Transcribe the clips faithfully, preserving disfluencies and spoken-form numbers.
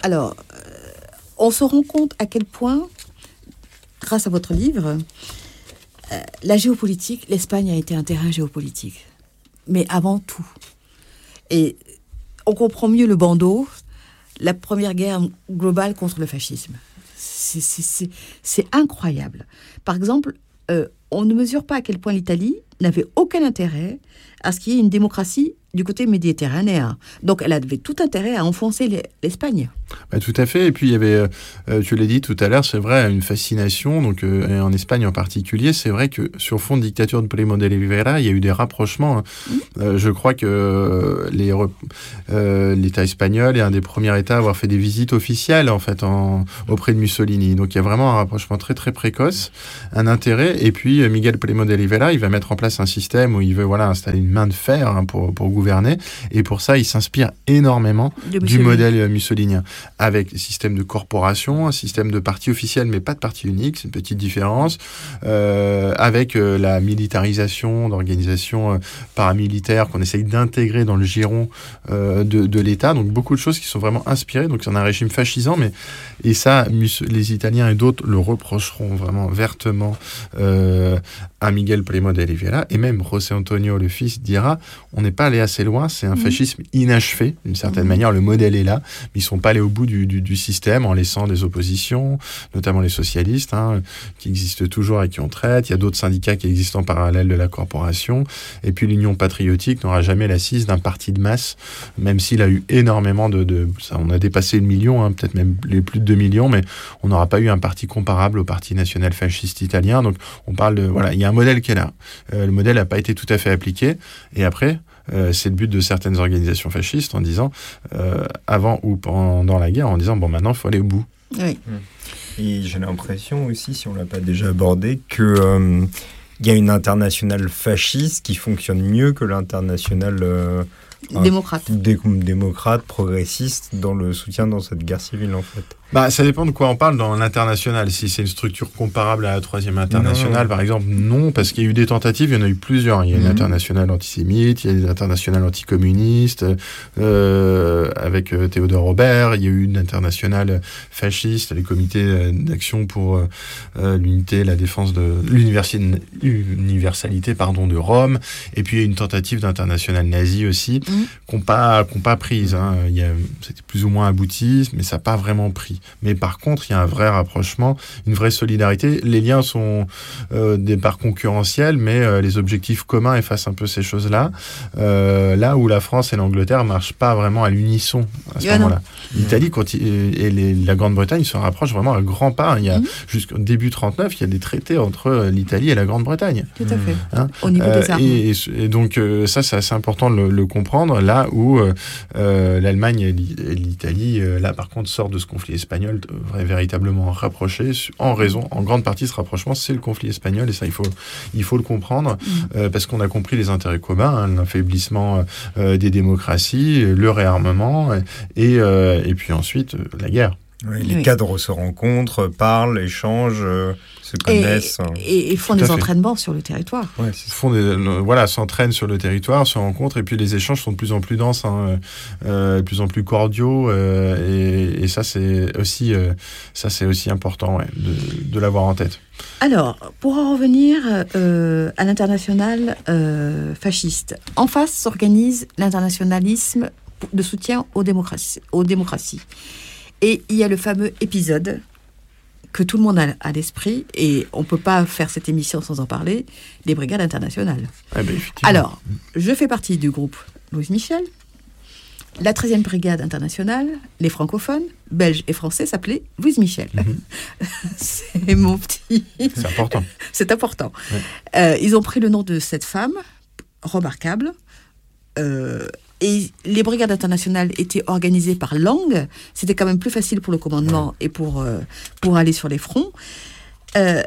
Alors, euh, on se rend compte à quel point, grâce à votre livre, euh, la géopolitique, l'Espagne a été un terrain géopolitique. Mais avant tout. Et on comprend mieux le bandeau, la première guerre globale contre le fascisme. C'est, c'est, c'est, c'est incroyable. Par exemple, euh, on ne mesure pas à quel point l'Italie n'avait aucun intérêt à ce qu'il y ait une démocratie du côté méditerranéen. Donc, elle avait tout intérêt à enfoncer les, l'Espagne. Bah, tout à fait. Et puis, il y avait, euh, tu l'as dit tout à l'heure, c'est vrai, une fascination. Donc, euh, en Espagne en particulier, c'est vrai que sur fond de dictature de Primo de Rivera, il y a eu des rapprochements. Hein. Mmh. Euh, je crois que euh, les, euh, l'État espagnol est un des premiers États à avoir fait des visites officielles, en fait, en, auprès de Mussolini. Donc, il y a vraiment un rapprochement très, très précoce, un intérêt. Et puis, Miguel Primo de Rivera, il va mettre en place un système où il veut, voilà, installer une main de fer hein, pour, pour gouverner. Et pour ça, il s'inspire énormément du modèle mussolinien, avec un système de corporation, un système de parti officiel, mais pas de parti unique, c'est une petite différence, euh, avec euh, la militarisation d'organisations euh, paramilitaires qu'on essaye d'intégrer dans le giron euh, de, de l'État. Donc beaucoup de choses qui sont vraiment inspirées. Donc c'est un régime fascisant, mais et ça, les Italiens et d'autres le reprocheront vraiment vertement euh, à Miguel Primo de Rivera, et même José Antonio, le fils, dira on n'est pas allé assez loin, c'est un fascisme inachevé, d'une certaine mmh. manière, le modèle est là, mais ils ne sont pas allés au bout du, du, du système en laissant des oppositions, notamment les socialistes, hein, qui existent toujours et qui on traite, il y a d'autres syndicats qui existent en parallèle de la corporation, et puis l'Union patriotique n'aura jamais l'assise d'un parti de masse, même s'il a eu énormément de... de ça, on a dépassé le million, hein, peut-être même les plus de deux millions, mais on n'aura pas eu un parti comparable au Parti national fasciste italien, donc on parle de... Voilà, il y a un modèle qui est là. Euh, le modèle n'a pas été tout à fait appliqué, et après... Euh, c'est le but de certaines organisations fascistes en disant, euh, avant ou pendant la guerre, en disant, bon, maintenant, il faut aller au bout. Oui. Et j'ai l'impression aussi, si on ne l'a pas déjà abordé, qu'il euh, y a une internationale fasciste qui fonctionne mieux que l'internationale euh, démocrate. Dé- démocrate, progressiste, dans le soutien dans cette guerre civile, en fait. Bah, ça dépend de quoi on parle dans l'international. Si c'est une structure comparable à la troisième internationale, non. par exemple, non, parce qu'il y a eu des tentatives, il y en a eu plusieurs. Il y a une mmh. internationale antisémite, il y a une internationale anticommuniste, euh, avec euh, Théodore Robert, il y a eu une internationale fasciste, les comités d'action pour euh, l'unité, la défense de l'universalité pardon, de Rome, et puis il y a une tentative d'internationale nazie aussi, mmh. qu'on pas, qu'on pas prise. Hein. Il y a, c'était plus ou moins abouti, mais ça n'a pas vraiment pris. Mais par contre, il y a un vrai rapprochement, une vraie solidarité. Les liens sont euh, des parts concurrentiels, mais euh, les objectifs communs effacent un peu ces choses-là. Euh, là où la France et l'Angleterre ne marchent pas vraiment à l'unisson à ce yeah, moment-là. Non. L'Italie et les, la Grande-Bretagne se rapprochent vraiment à grands pas. Il y a, mmh. jusqu'au début trente-neuf, il y a des traités entre l'Italie et la Grande-Bretagne. Tout à fait. Hein Au niveau euh, des armes. Et, et donc, euh, ça, c'est assez important de le, le comprendre. Là où euh, l'Allemagne et l'Italie, euh, là, par contre, sortent de ce conflit espagnol devrait véritablement rapprocher en raison, en grande partie ce rapprochement, c'est le conflit espagnol et ça il faut, il faut le comprendre mmh. euh, parce qu'on a compris les intérêts communs, hein, l'affaiblissement euh, des démocraties, le réarmement et, euh, et puis ensuite euh, la guerre. Oui, les oui. cadres se rencontrent, parlent, échangent, euh, se connaissent. Et, et, et font des entraînements sur le territoire. Ouais, font des, euh, voilà, s'entraînent sur le territoire, se rencontrent, et puis les échanges sont de plus en plus denses, hein, euh, de plus en plus cordiaux, euh, et, et ça c'est aussi, euh, ça c'est aussi important ouais, de, de l'avoir en tête. Alors, pour en revenir euh, à l'international euh, fasciste, en face s'organise l'internationalisme de soutien aux démocraties. Aux démocraties. Et il y a le fameux épisode que tout le monde a à l'esprit, et on ne peut pas faire cette émission sans en parler, les brigades internationales. Ah ben, Alors, je fais partie du groupe Louise Michel. La treizième brigade internationale, les francophones, belges et français, s'appelaient Louise Michel. Mm-hmm. C'est mon petit... C'est important. C'est important. Ouais. Euh, ils ont pris le nom de cette femme, remarquable, euh, et les brigades internationales étaient organisées par langue. C'était quand même plus facile pour le commandement ouais. et pour, euh, pour aller sur les fronts. Euh,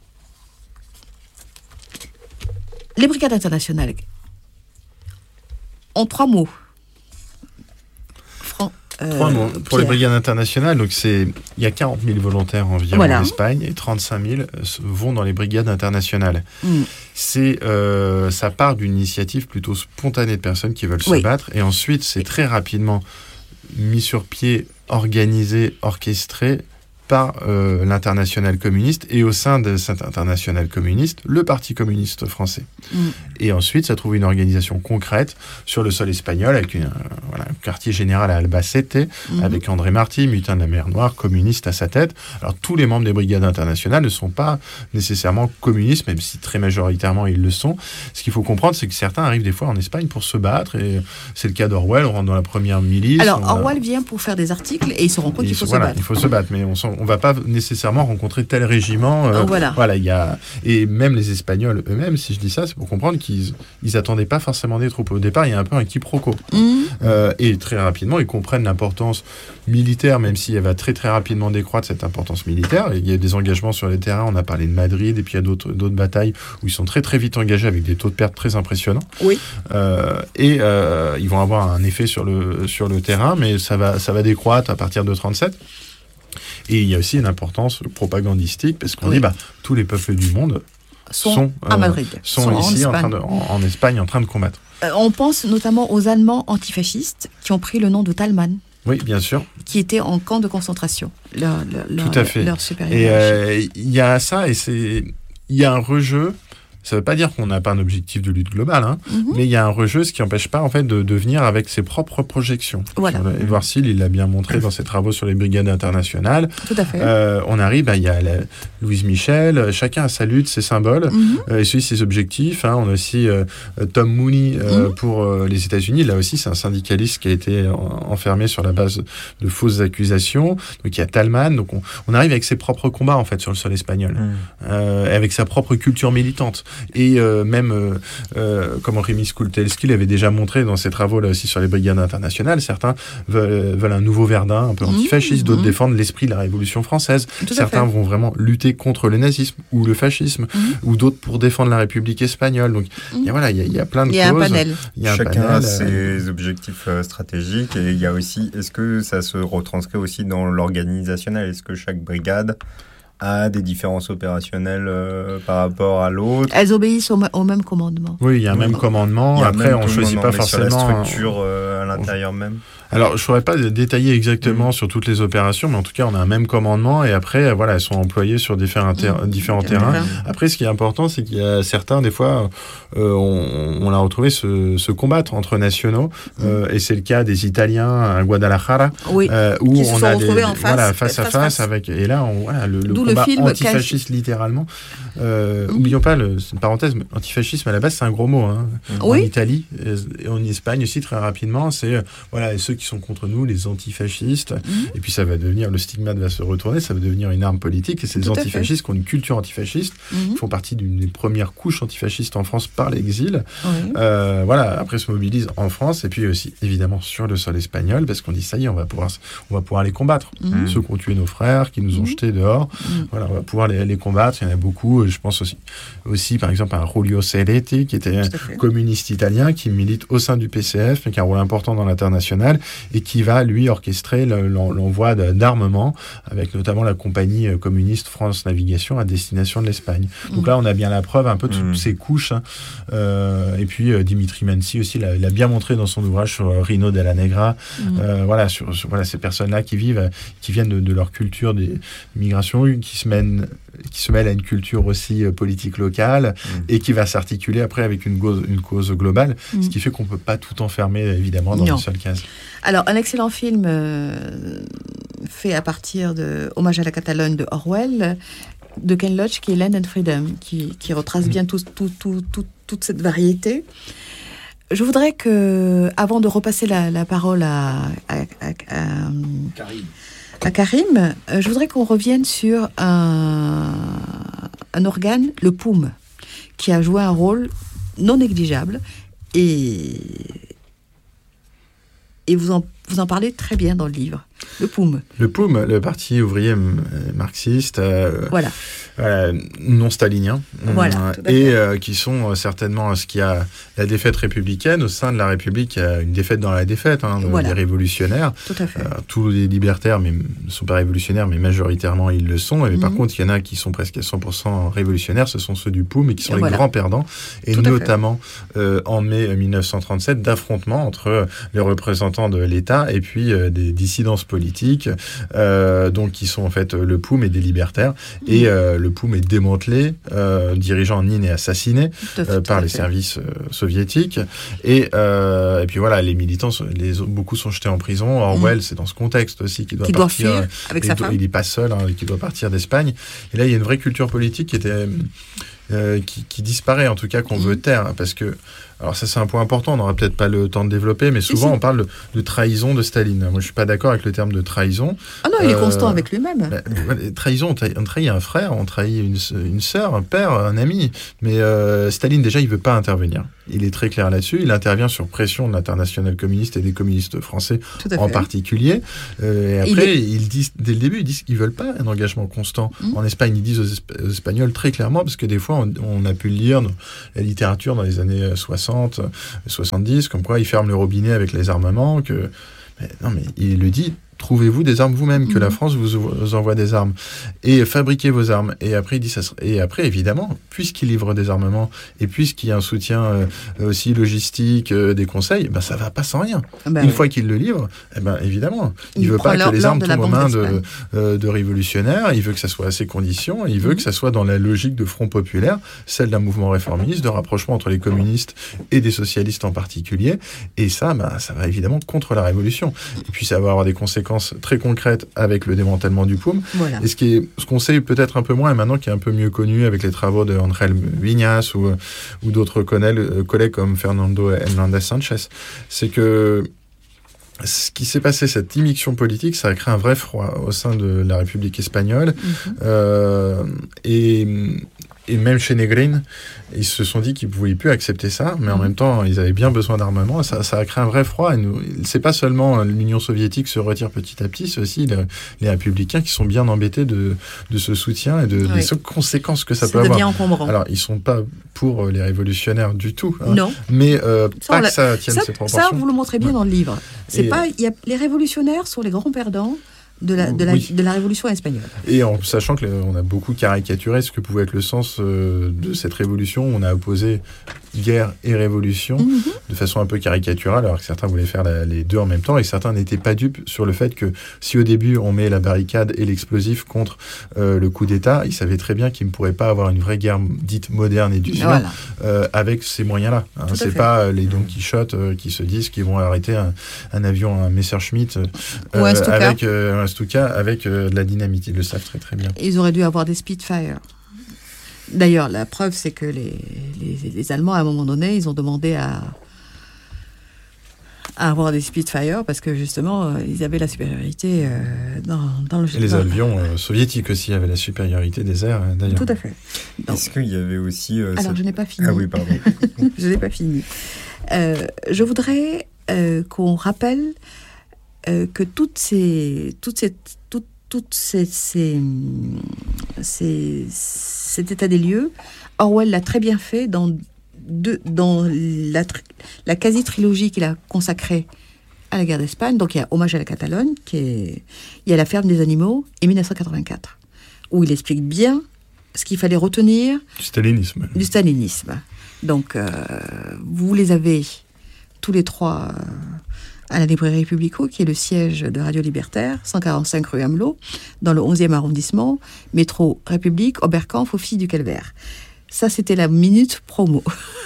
les brigades internationales, en trois mots. Fran- euh, trois mots. Pour Pierre. Les brigades internationales, donc c'est, il y a quarante mille volontaires environ voilà. en Espagne et trente-cinq mille vont dans les brigades internationales. Mm. C'est, euh, ça part d'une initiative plutôt spontanée de personnes qui veulent oui. se battre, et ensuite c'est très rapidement mis sur pied, organisé, orchestré par euh, l'internationale communiste et au sein de cette internationale communiste, le Parti communiste français. Mmh. Et ensuite, ça trouve une organisation concrète sur le sol espagnol avec une, euh, voilà, un quartier général à Albacete, mmh. avec André Martí, mutin de la mer Noire, communiste à sa tête. Alors, tous les membres des brigades internationales ne sont pas nécessairement communistes, même si très majoritairement ils le sont. Ce qu'il faut comprendre, c'est que certains arrivent des fois en Espagne pour se battre, et c'est le cas d'Orwell, on rentre dans la première milice. Alors, on, Orwell vient pour faire des articles et il se rend compte qu'il faut voilà, se battre. Il faut se battre, mais on sent on va pas nécessairement rencontrer tel régiment. Euh, oh, voilà. Voilà, il y a et même les Espagnols eux-mêmes, si je dis ça, c'est pour comprendre qu'ils ils attendaient pas forcément des troupes. Au départ, il y a un peu un quiproquo. Mmh. Euh, et très rapidement, ils comprennent l'importance militaire, même si elle va très très rapidement décroître cette importance militaire. Et il y a des engagements sur les terrains. On a parlé de Madrid, et puis il y a d'autres d'autres batailles où ils sont très très vite engagés avec des taux de perte très impressionnants. Oui. Euh, et euh, ils vont avoir un effet sur le sur le terrain, mais ça va ça va décroître à partir de trente-sept. Et il y a aussi une importance propagandistique, parce qu'on oui. dit bah tous les peuples du monde sont, sont à Madrid, euh, sont, sont ici en, en, train de, en, en Espagne en train de combattre. Euh, on pense notamment aux Allemands antifascistes qui ont pris le nom de Talman. Oui, bien sûr. Qui étaient en camp de concentration, leur, leur, tout à fait. Leur supérieur. Et il euh, y a ça, et c'est il y a un rejeu. Ça ne veut pas dire qu'on n'a pas un objectif de lutte globale, hein, mm-hmm. mais il y a un rejeu, ce qui n'empêche pas en fait, de, de venir avec ses propres projections. Voilà. Edouard Sill, il l'a bien montré dans ses travaux sur les brigades internationales. Tout à fait. Euh, on arrive, bah, il y a la, Louise Michel, chacun a sa lutte, ses symboles, mm-hmm. euh, et celui ses objectifs. Hein. On a aussi euh, Tom Mooney euh, mm-hmm. pour euh, les États-Unis. Là aussi, c'est un syndicaliste qui a été en, enfermé sur la base de fausses accusations. Donc il y a Talman. Donc on, on arrive avec ses propres combats en fait sur le sol espagnol, mm. euh, avec sa propre culture militante. Et euh, même, euh, euh, comme Rémi Skultelski l'avait déjà montré dans ses travaux là aussi sur les brigades internationales, certains veulent, veulent un nouveau Verdun un peu antifasciste, mmh, d'autres mmh. défendent l'esprit de la Révolution française. Tout certains vont vraiment lutter contre le nazisme ou le fascisme, mmh. ou d'autres pour défendre la République espagnole. Donc mmh. y a, voilà, il y, y a plein de il causes. Y a un panel. Y a un Chacun panel, a ses euh... objectifs euh, stratégiques, et il y a aussi, est-ce que ça se retranscrit aussi dans l'organisationnel? Est-ce que chaque brigade a des différences opérationnelles euh, par rapport à l'autre? Elles obéissent au, au même commandement. Oui, il y a un même commandement. Après, on ne choisit pas forcément... Sur la structure euh, à l'intérieur on... même. Alors, je ne saurais pas détailler exactement mmh. sur toutes les opérations, mais en tout cas, on a un même commandement, et après, voilà, elles sont employées sur différents, ter- mmh. différents mmh. terrains. Mmh. Après, ce qui est important, c'est qu'il y a certains, des fois, euh, on, on a retrouvé se, se combattre entre nationaux, mmh. euh, et c'est le cas des Italiens à Guadalajara, oui. euh, où qui on se a sont des, en face, voilà, face à face, face, avec, et là, on, voilà, le, le combat le antifasciste, cache... littéralement. Euh, mmh. Oublions pas, le, c'est une parenthèse, mais antifascisme, à la base, c'est un gros mot. Hein. Mmh. En oui. Italie, et en Espagne aussi, très rapidement, c'est, voilà, ceux qui sont contre nous, les antifascistes, mmh. et puis ça va devenir, le stigmate va se retourner, ça va devenir une arme politique, et c'est les antifascistes qui ont une culture antifasciste, mmh. qui font partie d'une des premières couches antifascistes en France par l'exil. Oui. Euh, voilà, après se mobilisent en France, et puis aussi, évidemment, sur le sol espagnol, parce qu'on dit, ça y est, on va pouvoir, on va pouvoir les combattre. Mmh. Ceux qui ont tué nos frères, qui nous ont mmh. jetés dehors, mmh. voilà, on va pouvoir les, les combattre. Il y en a beaucoup, je pense aussi, aussi par exemple, à Giulio Celletti, qui était un communiste italien, qui milite au sein du P C F, mais qui a un rôle important dans l'international, et qui va, lui, orchestrer l'envoi d'armements, avec notamment la compagnie communiste France Navigation à destination de l'Espagne. Donc mmh. là, on a bien la preuve un peu de toutes mmh. ces couches. Hein. Euh, et puis, euh, Dimitri Mansi aussi l'a, l'a bien montré dans son ouvrage sur euh, Rino della Negra. Mmh. Euh, voilà, sur, sur voilà, ces personnes-là qui vivent, qui viennent de, de leur culture des migrations, qui se mènent qui se mêle à une culture aussi euh, politique locale, mmh. et qui va s'articuler après avec une cause, une cause globale, mmh. ce qui fait qu'on ne peut pas tout enfermer, évidemment, dans non. une seule case. Alors, un excellent film euh, fait à partir de Hommage à la Catalogne de Orwell, de Ken Loach, qui est Land and Freedom, qui, qui retrace mmh. bien tout, tout, tout, tout, toute cette variété. Je voudrais que, avant de repasser la, la parole à, à, à, à Karim, à Karim euh, je voudrais qu'on revienne sur un, un organe, le P O U M, qui a joué un rôle non négligeable, et, et vous, en, vous en parlez très bien dans le livre. Le P O M. Le P O M, le Parti ouvrier marxiste, euh, voilà. euh, non stalinien, voilà, euh, et euh, qui sont euh, certainement ce qui a la défaite républicaine. Au sein de la République, il y a une défaite dans la défaite, hein, voilà. Les révolutionnaires. Tout à fait. Euh, tous les libertaires mais, ne sont pas révolutionnaires, mais majoritairement ils le sont. Et mm-hmm. Par contre, il y en a qui sont presque à cent pour cent révolutionnaires, ce sont ceux du P O M, et qui sont et les voilà. grands perdants. Et Tout notamment euh, en mai mille neuf cent trente-sept, d'affrontements entre les représentants de l'État et puis euh, des dissidences politiques, euh, donc qui sont en fait le P O M et des libertaires. Mm-hmm. Et euh, le P O M est démantelé, euh, dirigeant Nin est assassiné fait, euh, par les fait. services euh, soviétiques. Et, euh, et puis voilà, les militants, les, beaucoup sont jetés en prison. Orwell, mmh. c'est dans ce contexte aussi qu'il doit qui partir. Doit fuir avec il, sa doit, femme. il n'est pas seul, hein, qui doit partir d'Espagne. Et là, il y a une vraie culture politique qui était... Euh, qui, qui disparaît, en tout cas, qu'on mmh. veut taire. Parce que, alors ça, c'est un point important, on n'aura peut-être pas le temps de développer, mais souvent, si. on parle de, de trahison de Staline. Moi, je ne suis pas d'accord avec le terme de trahison. Ah non, il euh, est constant avec lui-même. Bah, trahison, on trahit, on trahit un frère, on trahit une, une sœur, un père, un ami. Mais euh, Staline, déjà, il ne veut pas intervenir. Il est très clair là-dessus. Il intervient sur pression de l'internationale communiste et des communistes français en particulier. Euh, et après, il est... ils disent, dès le début, ils disent qu'ils ne veulent pas un engagement constant. Mmh. En Espagne, ils disent aux, Esp- aux Espagnols très clairement, parce que des fois, on, on a pu le lire dans la littérature dans les années soixante, soixante-dix, comme quoi ils ferment le robinet avec les armements. Que... Mais, non, mais il le dit. Trouvez-vous des armes vous-même, que mmh. la France vous, vous envoie des armes, et fabriquez vos armes. Et après, il dit ça sera... et après, évidemment, puisqu'il livre des armements, et puisqu'il y a un soutien euh, aussi logistique, euh, des conseils, ben, ça ne va pas sans rien. Ben Une oui. fois qu'il le livre, eh ben, évidemment, il ne veut pas que les armes tombent aux mains de, euh, de révolutionnaires, il veut que ça soit à ses conditions, et il veut mmh. que ça soit dans la logique de front populaire, celle d'un mouvement réformiste, de rapprochement entre les communistes et des socialistes en particulier, et ça, ben, ça va évidemment contre la révolution. Et puis ça va avoir des conséquences très concrètes avec le démantèlement du P O M. Voilà. Et ce, qui est, ce qu'on sait peut-être un peu moins, et maintenant qui est un peu mieux connu avec les travaux de Angel Viñas ou, ou d'autres collègues, collègues comme Fernando Hernández Sánchez, c'est que ce qui s'est passé, cette immixtion politique, ça a créé un vrai froid au sein de la République espagnole. Mm-hmm. Euh, et... Et même chez Negrín, ils se sont dit qu'ils ne pouvaient plus accepter ça, mais en mmh. même temps, ils avaient bien besoin d'armement. Ça, ça a créé un vrai froid. Et nous, c'est pas seulement l'Union soviétique se retire petit à petit, c'est aussi le, les républicains qui sont bien embêtés de, de ce soutien et de, oui. des conséquences que ça, ça peut avoir. Encombrant. Alors, ils ne sont pas pour les révolutionnaires du tout. Hein, non. Mais euh, ça, pas que la... ça tienne ça, ces proportions. Ça, vous le montrez bien ouais. dans le livre. C'est et pas, y a, les révolutionnaires sont les grands perdants de la, de, la, oui. de la révolution espagnole. Et en sachant qu'on a beaucoup caricaturé ce que pouvait être le sens euh, de cette révolution, on a opposé guerre et révolution mm-hmm. de façon un peu caricaturale, alors que certains voulaient faire la, les deux en même temps, et certains n'étaient pas dupes sur le fait que si au début on met la barricade et l'explosif contre euh, le coup d'État, ils savaient très bien qu'ils ne pourraient pas avoir une vraie guerre dite moderne et d'usure voilà. euh, avec ces moyens-là. Hein. C'est pas euh, les Don Quichotte euh, qui se disent qu'ils vont arrêter un, un avion, un Messerschmitt euh, ou un Stuka. avec euh, un Stuka avec euh, de la dynamite. Ils le savent très très bien. Ils auraient dû avoir des Spitfire. D'ailleurs, la preuve, c'est que les, les, les Allemands, à un moment donné, ils ont demandé à, à avoir des Spitfire parce que, justement, euh, ils avaient la supériorité euh, dans, dans le... Et les avions euh, soviétiques aussi avaient la supériorité des airs, euh, d'ailleurs. Tout à fait. Donc, est-ce qu'il y avait aussi... Euh, alors, cette... je n'ai pas fini. Ah oui, pardon. je n'ai pas fini. Euh, je voudrais euh, qu'on rappelle euh, que toutes ces... Toutes ces toutes Toutes ces, ces, ces, cet état des lieux, Orwell l'a très bien fait dans, deux, dans la, la quasi-trilogie qu'il a consacrée à la guerre d'Espagne. Donc il y a Hommage à la Catalogne, qui est, il y a La ferme des animaux, et dix-neuf cent quatre-vingt-quatre, où il explique bien ce qu'il fallait retenir du stalinisme. Du stalinisme. Donc euh, vous les avez tous les trois... Euh, à la librairie Publico, qui est le siège de Radio Libertaire, cent quarante-cinq rue Amelot, dans le onzième arrondissement, métro République, Oberkampf, aux Filles du Calvaire. Ça, c'était la minute promo.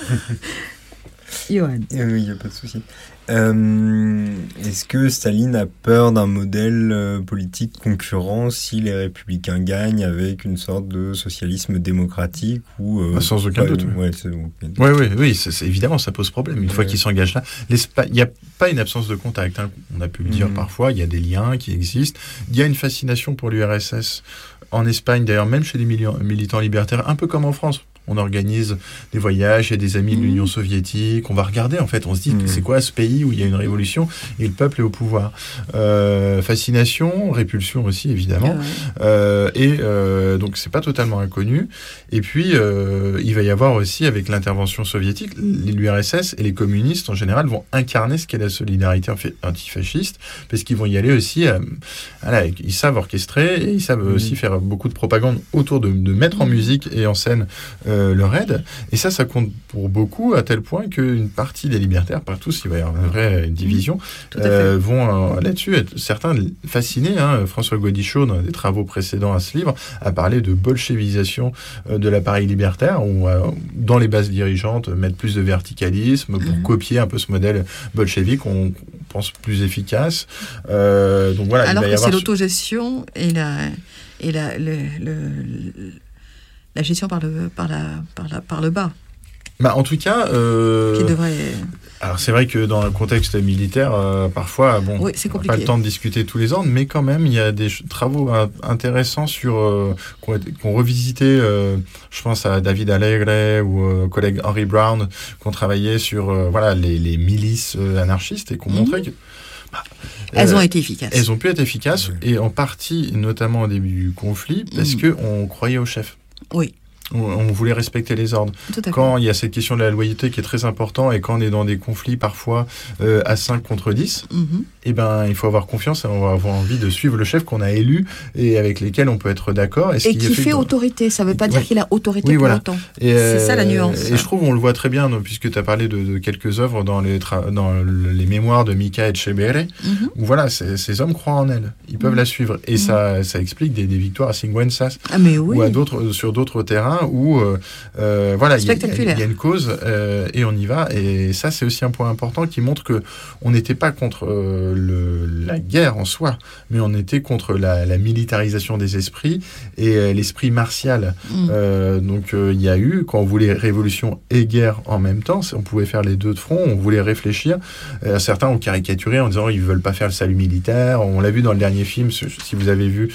Johan. Oui, il n'y a pas de souci. Euh, est-ce que Staline a peur d'un modèle euh, politique concurrent si les républicains gagnent avec une sorte de socialisme démocratique ou euh, ah, sans aucun doute. Ouais, c'est, ouais, ouais, oui, c'est, c'est, évidemment, ça pose problème. Une ouais. fois qu'ils s'engagent là, il n'y a pas une absence de contact. Hein. On a pu le dire mmh. parfois. Il y a des liens qui existent. Il y a une fascination pour l'U R S S en Espagne, d'ailleurs, même chez les militants libertaires, un peu comme en France. on organise des voyages, il y a des amis de l'Union Mmh. soviétique, on va regarder en fait, on se dit Mmh. c'est quoi ce pays où il y a une révolution et le peuple est au pouvoir. Euh, fascination, répulsion aussi évidemment, Ouais. euh, et euh, donc c'est pas totalement inconnu. Et puis euh, il va y avoir aussi avec l'intervention soviétique, l'U R S S et les communistes en général vont incarner ce qu'est la solidarité anfi- antifasciste, parce qu'ils vont y aller aussi, euh, voilà, ils savent orchestrer et ils savent Mmh. aussi faire beaucoup de propagande autour de, de mettre en musique et en scène euh, leur aide. Et ça, ça compte pour beaucoup, à tel point qu'une partie des libertaires, pas tous, il va y avoir une vraie division, Tout à euh, fait. vont euh, là-dessus être certains fascinés. Hein. François Gaudichaud, dans des travaux précédents à ce livre, a parlé de bolchevisation euh, de l'appareil libertaire, où euh, dans les bases dirigeantes, mettre plus de verticalisme pour Mhm. copier un peu ce modèle bolchevique, on pense plus efficace. Euh, donc voilà, Alors il va y que c'est avoir... l'autogestion et la, et la, le, le- le- la gestion par le, par la, par la, par le bas Bah, en tout cas, euh, qui devrait... alors c'est vrai que dans le contexte militaire, euh, parfois, bon, Oui, c'est on n'a compliqué. pas le temps de discuter tous les ordres, mais quand même, il y a des ch- travaux euh, intéressants sur euh, qui ont été- qui ont revisité. Euh, je pense à David Alegre ou euh, collègue Henry Brown, qui ont travaillé sur euh, voilà les, les milices euh, anarchistes et qui ont Mhm. montré que bah, Elles euh, ont été efficaces. elles ont pu être efficaces, Oui. et en partie, notamment au début du conflit, parce Mhm. que on croyait au chef. Oui, On, on voulait respecter les ordres. tout à fait. Quand il y a cette question de la loyauté qui est très importante, et quand on est dans des conflits parfois euh, à cinq contre dix, Mhm. eh ben, il faut avoir confiance et on va avoir envie de suivre le chef qu'on a élu et avec lesquels on peut être d'accord. ce Et qui fait que- autorité, ça ne veut pas Oui. dire qu'il a autorité Oui, pour voilà. autant. Et, C'est ça la euh, nuance. Et je trouve on le voit très bien, donc, puisque tu as parlé de, de quelques œuvres dans les, tra- dans le- les mémoires de Mika Etcheverry, Mhm. où voilà, ces, ces hommes croient en elle, ils peuvent Mhm. la suivre. Et ça, ça explique des, des victoires à Sigüenza Ah mais oui. ou à d'autres, sur d'autres terrains où euh, euh, voilà, il y, a- Spectaculaire. il y a une cause euh, et on y va. Et ça, c'est aussi un point important qui montre que on n'était pas contre euh, le, la guerre en soi, mais on était contre la, la militarisation des esprits et euh, l'esprit martial. Mm. Euh, donc euh, il y a eu, quand on voulait révolution et guerre en même temps, on pouvait faire les deux de front, on voulait réfléchir. Euh, certains ont caricaturé en disant ils veulent pas faire le salut militaire. On l'a vu dans le dernier film, si vous avez vu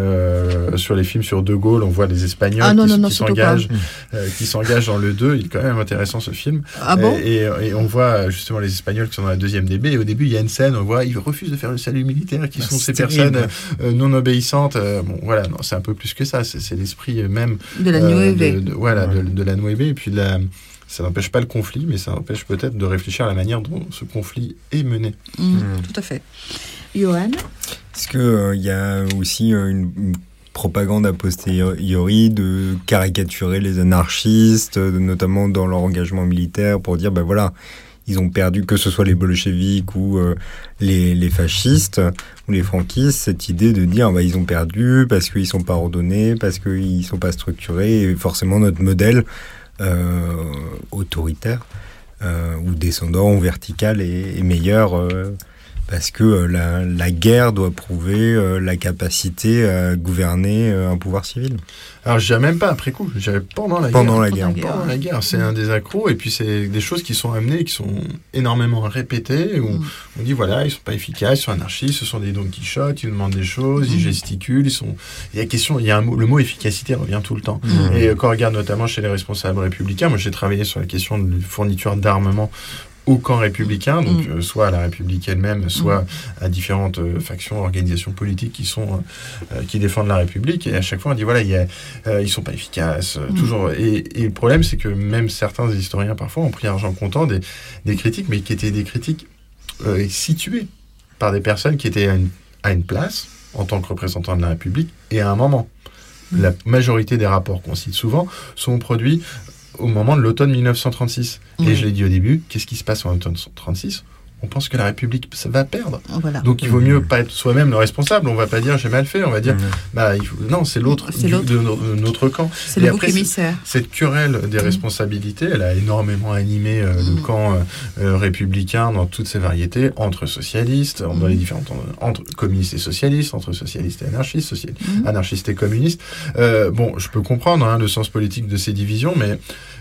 euh, sur les films sur De Gaulle, on voit des Espagnols Ah non, qui, non, non, qui surtout s'engagent, pas. euh, qui s'engagent dans le deux. Il est quand même intéressant ce film. Ah bon et, et- et on voit justement les Espagnols qui sont dans la deuxième D B. Et au début, il y a une scène, on voit ils refusent de faire le salut militaire, qui Ah, sont c'est ces terrible. personnes euh, non obéissantes. Euh, bon, voilà, non, c'est un peu plus que ça. C'est, c'est l'esprit même De la euh, Nueve. de, de- voilà, Ouais. de, de la Nueve. Et puis de la, ça n'empêche pas le conflit, mais ça empêche peut-être de réfléchir à la manière dont ce conflit est mené. Mm, Mm. Tout à fait. Johan. Est-ce qu'il euh, y a aussi euh, une, une propagande a posteriori de caricaturer les anarchistes, euh, notamment dans leur engagement militaire, pour dire, ben voilà, ils ont perdu, que ce soit les bolcheviks ou euh, les, les fascistes ou les franquistes, cette idée de dire, bah, ils ont perdu parce qu'ils ne sont pas ordonnés, parce qu'ils ne sont pas structurés, et forcément notre modèle euh, autoritaire euh, ou descendant ou vertical est, est meilleur euh, parce que euh, la, la guerre doit prouver euh, la capacité à gouverner euh, un pouvoir civil. Alors, je dirais même pas après coup, je dirais pendant la Pendant guerre. la Pendant guerre. la guerre. Pendant la guerre, c'est un des accros, et puis c'est des choses qui sont amenées, qui sont énormément répétées, où Mm. on dit voilà, ils sont pas efficaces, ils sont anarchistes, ce sont des Don Quichotte, ils demandent des choses, Mm. ils gesticulent, ils sont. Il y a question, il y a un mot, le mot efficacité revient tout le temps. Mm. Et euh, quand on regarde notamment chez les responsables républicains, moi j'ai travaillé sur la question de fourniture d'armement au camp républicain, donc Mm. euh, soit à la République elle-même, soit à différentes euh, factions, organisations politiques qui sont euh, euh, qui défendent la République. Et à chaque fois, on dit voilà, il y a, euh, ils sont pas efficaces, euh, Mm. toujours. Et, et le problème, c'est que même certains historiens parfois ont pris argent comptant des, des critiques, mais qui étaient des critiques euh, situées par des personnes qui étaient à une, à une place en tant que représentants de la République et à un moment. Mm. La majorité des rapports qu'on cite souvent sont produits au moment de l'automne mille neuf cent trente-six. Et Oui. je l'ai dit au début, qu'est-ce qui se passe en automne trente-six ? On pense que la République ça va perdre. Voilà. Donc il vaut mieux pas être soi-même le responsable. On va pas dire j'ai mal fait, on va dire Mm. bah il faut... non c'est l'autre, C'est du- l'autre. de, no- de notre camp. C'est Et le bouc après, c'est- émissaire. Cette querelle des Mm. responsabilités, elle a énormément animé euh, le Mm. camp euh, euh, républicain dans toutes ses variétés, entre socialistes, dans Mm. les différentes entre communistes et socialistes, entre socialistes et anarchistes, social- Mm. anarchistes et communistes. Euh, bon, je peux comprendre hein, le sens politique de ces divisions, mais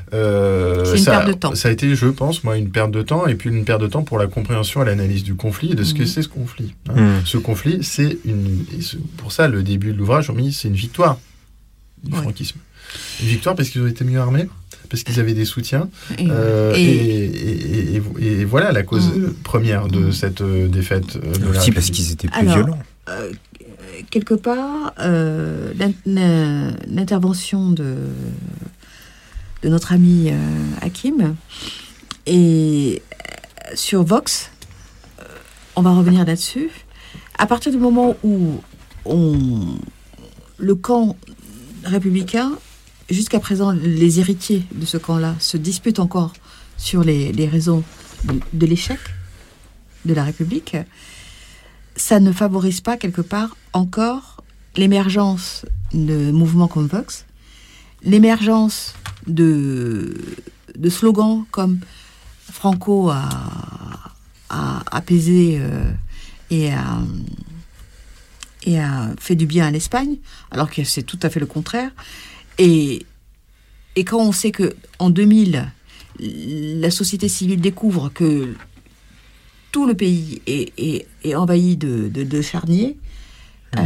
euh, C'est une ça, perte de temps. ça a été, je pense, moi, une perte de temps, et puis une perte de temps pour la compréhension et l'analyse du conflit, et de ce que Mhm. c'est ce conflit. hein. Mm. Ce conflit, c'est une. Et ce- pour ça, le début de l'ouvrage, on mis, c'est une victoire du Ouais. franquisme. Une victoire parce qu'ils ont été mieux armés, parce qu'ils avaient des soutiens. Et, euh, et, et, et, et, et, et voilà la cause mmh. première de mmh. cette euh, défaite. Euh, de aussi parce qu'ils étaient plus Alors, violents. Euh, quelque part, euh, l'intervention de, de notre ami euh, Hakim et sur Vox, euh, on va revenir là-dessus. À partir du moment où on, le camp républicain, jusqu'à présent, les héritiers de ce camp-là se disputent encore sur les, les raisons de, de l'échec de la République, ça ne favorise pas, quelque part, encore l'émergence de mouvements comme Vox, l'émergence de, de slogans comme Franco a, a apaisé euh, et, a, et a fait du bien à l'Espagne, alors que c'est tout à fait le contraire. Et, et quand on sait qu'en deux mille, la société civile découvre que tout le pays est, est, est envahi de, de, de charniers, euh,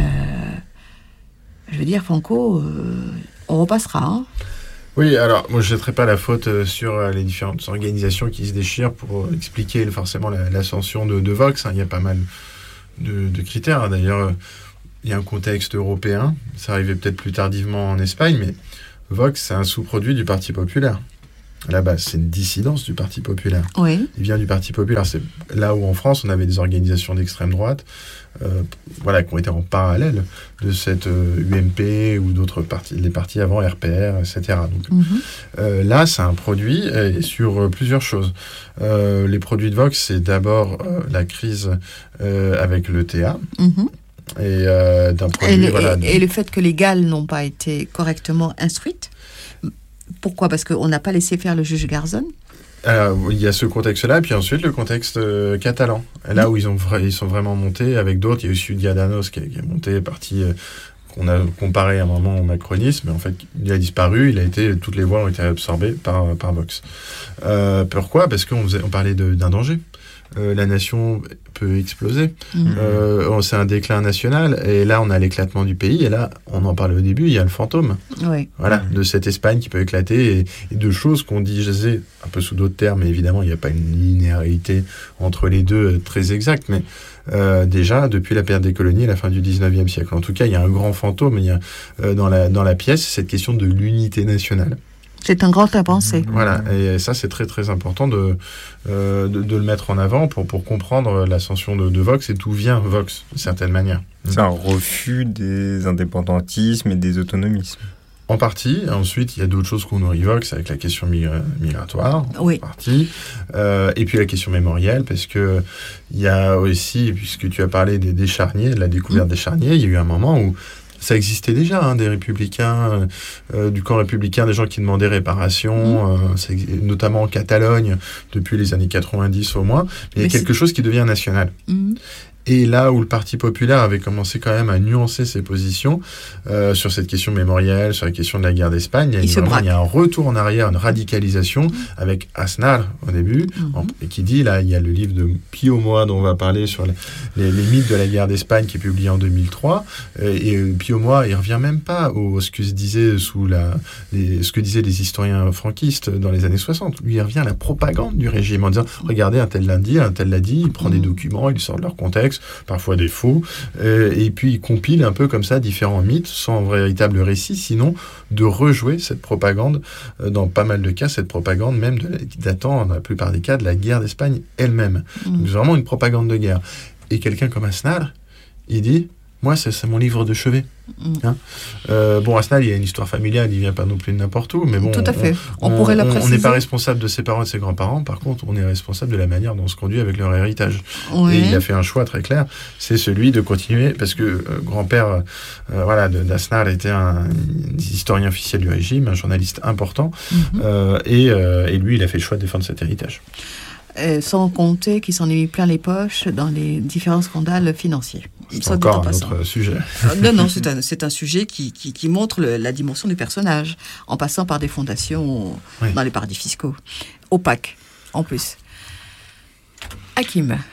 je veux dire, Franco, euh, on repassera. Hein. Oui, alors, moi, je ne jetterai pas la faute sur les différentes organisations qui se déchirent pour expliquer forcément la, l'ascension de, de Vox. Hein. Il y a pas mal de, de critères. D'ailleurs, il y a un contexte européen. Ça arrivait peut-être plus tardivement en Espagne, mais Vox, c'est un sous-produit du Parti populaire. À la base, c'est une dissidence du Parti populaire. Oui. Il vient du Parti populaire. C'est là où, en France, on avait des organisations d'extrême droite euh, voilà, qui ont été en parallèle de cette euh, U M P ou d'autres partis, les partis avant, R P R, et cetera. Donc, mm-hmm. euh, là, c'est un produit euh, sur euh, plusieurs choses. Euh, les produits de Vox, c'est d'abord euh, la crise euh, avec l'E T A. Mm-hmm. Et, euh, d'un produit, et, le, voilà, et, de... et le fait que les Galles n'ont pas été correctement instruites. Pourquoi ? Parce qu'on n'a pas laissé faire le juge Garzón. Alors, il y a ce contexte-là, puis ensuite le contexte euh, catalan. Là mmh. où ils, ont, ils sont vraiment montés avec d'autres. Il y a eu Ciudadanos qui, qui est monté, parti euh, qu'on a comparé à un moment au macronisme, mais en fait, il a disparu. Il a été, toutes les voix ont été absorbées par, par Vox. Euh, pourquoi ? Parce qu'on faisait, on parlait de, d'un danger. Euh, la nation peut exploser. Mmh. Euh, c'est un déclin national. Et là, on a l'éclatement du pays. Et là, on en parlait au début, il y a le fantôme. Oui. Voilà, mmh. de cette Espagne qui peut éclater. Et, et de choses qu'on disait un peu sous d'autres termes. Mais évidemment, il n'y a pas une linéarité entre les deux euh, très exacte. Mais euh, déjà, depuis la période des colonies, à la fin du dix-neuvième siècle. En tout cas, il y a un grand fantôme il y a, euh, dans, la, dans la pièce, cette question de l'unité nationale. C'est un grand avancé. Voilà, et ça, c'est très, très important de, euh, de, de le mettre en avant pour, pour comprendre l'ascension de, de Vox et d'où vient Vox, d'une certaine manière. C'est un refus des indépendantismes et des autonomismes. En partie. Ensuite, il y a d'autres choses qu'on nourrit Vox avec la question migra- migratoire, oui. en partie. Euh, et puis la question mémorielle, parce que il y a aussi, puisque tu as parlé des, des charniers, de la découverte mmh. des charniers, il y a eu un moment où ça existait déjà, hein, des républicains, euh, du camp républicain, des gens qui demandaient réparation, mmh. euh, c'est, notamment en Catalogne, depuis les années quatre-vingt-dix au moins. Mais il y a quelque chose qui devient national. Mmh. Et là où le Parti populaire avait commencé quand même à nuancer ses positions euh, sur cette question mémorielle, sur la question de la guerre d'Espagne, il y a, il vraiment, il y a un retour en arrière, une radicalisation mmh. avec Aznar au début, mmh. en, et qui dit, là, il y a le livre de Pio Moa dont on va parler sur les, les, les mythes de la guerre d'Espagne qui est publié en deux mille trois. Et, et Pio Moa, il revient même pas au ce que se disait sous la, les, ce que disaient les historiens franquistes dans les années soixante. Lui, il revient à la propagande du régime en disant, regardez, un tel l'a dit, un tel l'a dit, il prend mmh. des documents, il sort de leur contexte, parfois des faux, euh, et puis il compile un peu comme ça différents mythes, sans véritable récit, sinon de rejouer cette propagande, euh, dans pas mal de cas, cette propagande même de, datant, dans la plupart des cas, de la guerre d'Espagne elle-même. Mmh. Donc c'est vraiment une propagande de guerre. Et quelqu'un comme Aznar, il dit, moi, c'est, c'est mon livre de chevet. Mmh. Hein euh, bon, Aznar, il y a une histoire familiale, il vient pas non plus de n'importe où, mais bon, tout à fait. On, on, on pourrait la préciser. On n'est pas responsable de ses parents et de ses grands-parents, par contre, on est responsable de la manière dont on se conduit avec leur héritage. Oui. Et il a fait un choix très clair, c'est celui de continuer, parce que euh, grand-père euh, voilà, de, d'Aznar était un, un historien officiel du régime, un journaliste important, mmh. euh, et, euh, et lui, il a fait le choix de défendre cet héritage. Euh, sans compter qu'il s'en est mis plein les poches dans les différents scandales financiers. C'est ça encore un autre sujet. Non, non, c'est un, c'est un sujet qui, qui, qui montre le, la dimension du personnage, en passant par des fondations oui. dans les paradis fiscaux, opaques, en plus. Hakim,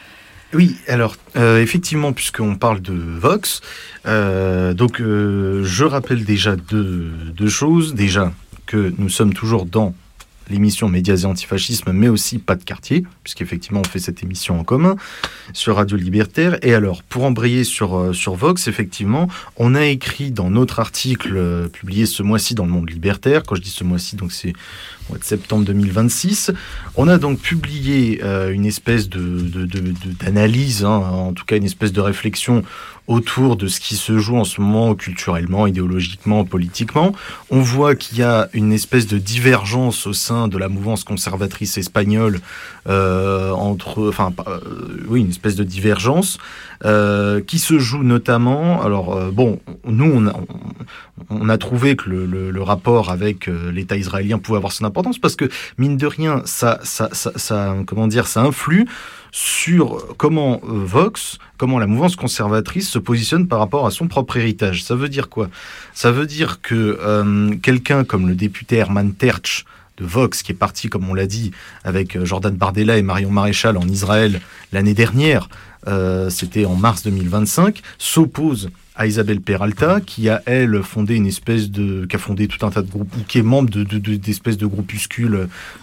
Oui, alors euh, effectivement, puisqu'on parle de Vox, euh, donc euh, je rappelle déjà deux, deux choses. Déjà que nous sommes toujours dans l'émission Médias et Antifascisme, mais aussi Pas de quartier, puisqu'effectivement on fait cette émission en commun sur Radio Libertaire. Et alors, pour embrayer sur, sur Vox, effectivement, on a écrit dans notre article euh, publié ce mois-ci dans le Monde Libertaire, quand je dis ce mois-ci, donc c'est au mois de septembre deux mille vingt-six, on a donc publié euh, une espèce de, de, de, de, d'analyse, hein, en tout cas une espèce de réflexion autour de ce qui se joue en ce moment culturellement, idéologiquement, politiquement. On voit qu'il y a une espèce de divergence au sein de la mouvance conservatrice espagnole, euh, entre, enfin, euh, oui, une espèce de divergence euh, qui se joue notamment. Alors, euh, bon, nous, on a, on a trouvé que le, le, le rapport avec euh, l'État israélien pouvait avoir son importance parce que mine de rien, ça, ça, ça, ça comment dire, ça influe sur comment Vox, comment la mouvance conservatrice se positionne par rapport à son propre héritage. Ça veut dire quoi ? Ça veut dire que euh, quelqu'un comme le député Herman Tertsch de Vox, qui est parti, comme on l'a dit, avec Jordan Bardella et Marion Maréchal en Israël l'année dernière, euh, c'était en mars deux mille vingt-cinq, s'oppose à Isabel Peralta, qui a, elle, fondé une espèce de... qui a fondé tout un tas de groupes, ou qui est membre de, de, de, d'espèces de groupuscules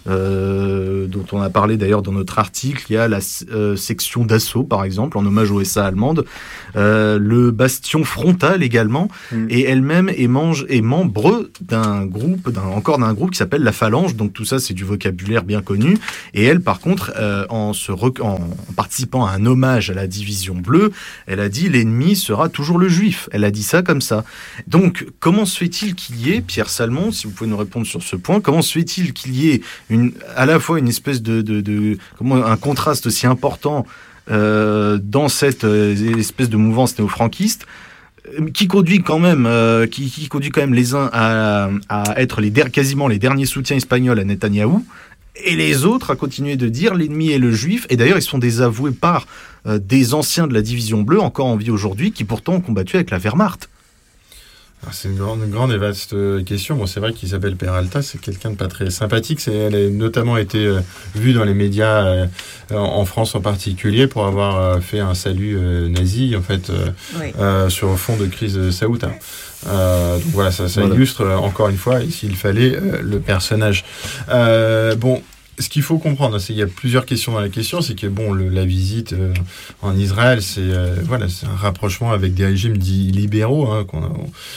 euh, dont on a parlé d'ailleurs dans notre article. Il y a la euh, section d'assaut, par exemple, en hommage au S A allemande, euh, le bastion frontal également, mmh. et elle-même est, mange, est membre d'un groupe, d'un, encore d'un groupe qui s'appelle la Phalange, donc tout ça c'est du vocabulaire bien connu, et elle, par contre, euh, en, se rec... en participant à un hommage à la division bleue, elle a dit « l'ennemi sera toujours le juif ». Elle a dit ça comme ça. Donc, comment se fait-il qu'il y ait, Pierre Salmon, si vous pouvez nous répondre sur ce point, comment se fait-il qu'il y ait une, à la fois une espèce de, de, de comment, un contraste aussi important euh, dans cette euh, espèce de mouvance néo-franquiste qui conduit quand même, euh, qui, qui conduit quand même les uns à, à être les der- quasiment les derniers soutiens espagnols à Netanyahou, et les autres à continuer de dire l'ennemi est le juif. Et d'ailleurs, ils sont désavoués par euh, des anciens de la division bleue encore en vie aujourd'hui, qui pourtant ont combattu avec la Wehrmacht. Alors, c'est une grande, une grande et vaste question. Bon, c'est vrai qu'Isabel Peralta, c'est quelqu'un de pas très sympathique. C'est, elle a notamment été euh, vue dans les médias, euh, en France en particulier, pour avoir euh, fait un salut euh, nazi, en fait, euh, oui. euh, sur fond de crise saoudite. Euh, donc voilà, ça, ça voilà. illustre euh, encore une fois, s'il fallait, euh, le personnage. Euh, bon, ce qu'il faut comprendre, c'est qu'il y a plusieurs questions dans la question. C'est que bon, le, la visite euh, en Israël, c'est euh, voilà, c'est un rapprochement avec des régimes dits libéraux. Hein, qu'on a,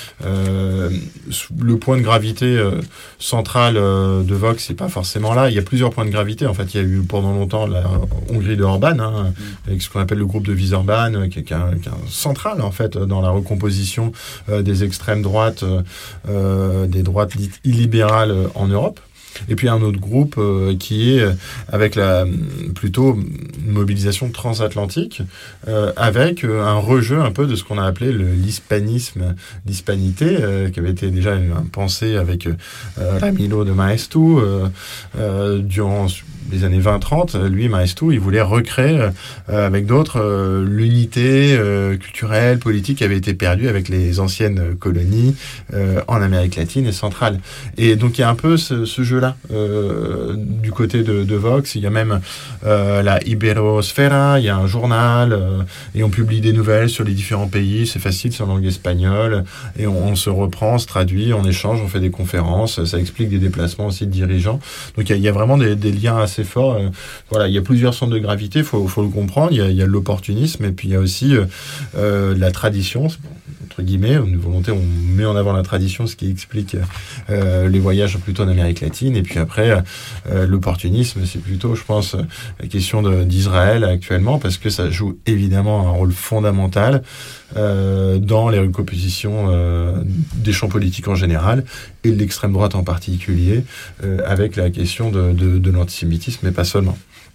euh, le point de gravité euh, central euh, de Vox, c'est pas forcément là. Il y a plusieurs points de gravité. En fait, il y a eu pendant longtemps la Hongrie de Orban, hein, mm. avec ce qu'on appelle le groupe de Villeurbanne, qui, qui, qui est central en fait dans la recomposition euh, des extrêmes droites, euh, des droites dites illibérales euh, en Europe. Et puis un autre groupe euh, qui est euh, avec la plutôt une mobilisation transatlantique, euh, avec euh, un rejeu un peu de ce qu'on a appelé le, l'hispanisme, l'hispanité, euh, qui avait été déjà un pensée avec euh, Ramiro de Maeztu euh, euh, durant les années vingt trente. Lui, Maeztu, il voulait recréer euh, avec d'autres euh, l'unité euh, culturelle, politique qui avait été perdue avec les anciennes colonies euh, en Amérique latine et centrale. Et donc il y a un peu ce, ce jeu-là euh, du côté de, de Vox. Il y a même euh, la Iberosfera, il y a un journal euh, et on publie des nouvelles sur les différents pays. C'est facile, c'est en langue espagnole et on, on se reprend, on se traduit, on échange, on fait des conférences. Ça explique des déplacements aussi de dirigeants. Donc il y a, il y a vraiment des, des liens assez fort. Euh, voilà, il y a plusieurs centres de gravité, il faut, faut le comprendre. Il y a, il y a l'opportunisme et puis il y a aussi euh, euh, la tradition, entre guillemets, une volonté, on met en avant la tradition, ce qui explique euh, les voyages plutôt en Amérique latine. Et puis après, euh, l'opportunisme, c'est plutôt, je pense, la question de, d'Israël actuellement, parce que ça joue évidemment un rôle fondamental euh, dans les recompositions euh, des champs politiques en général et de l'extrême droite en particulier, euh, avec la question de, de, de l'antisémitisme, mais pas seulement.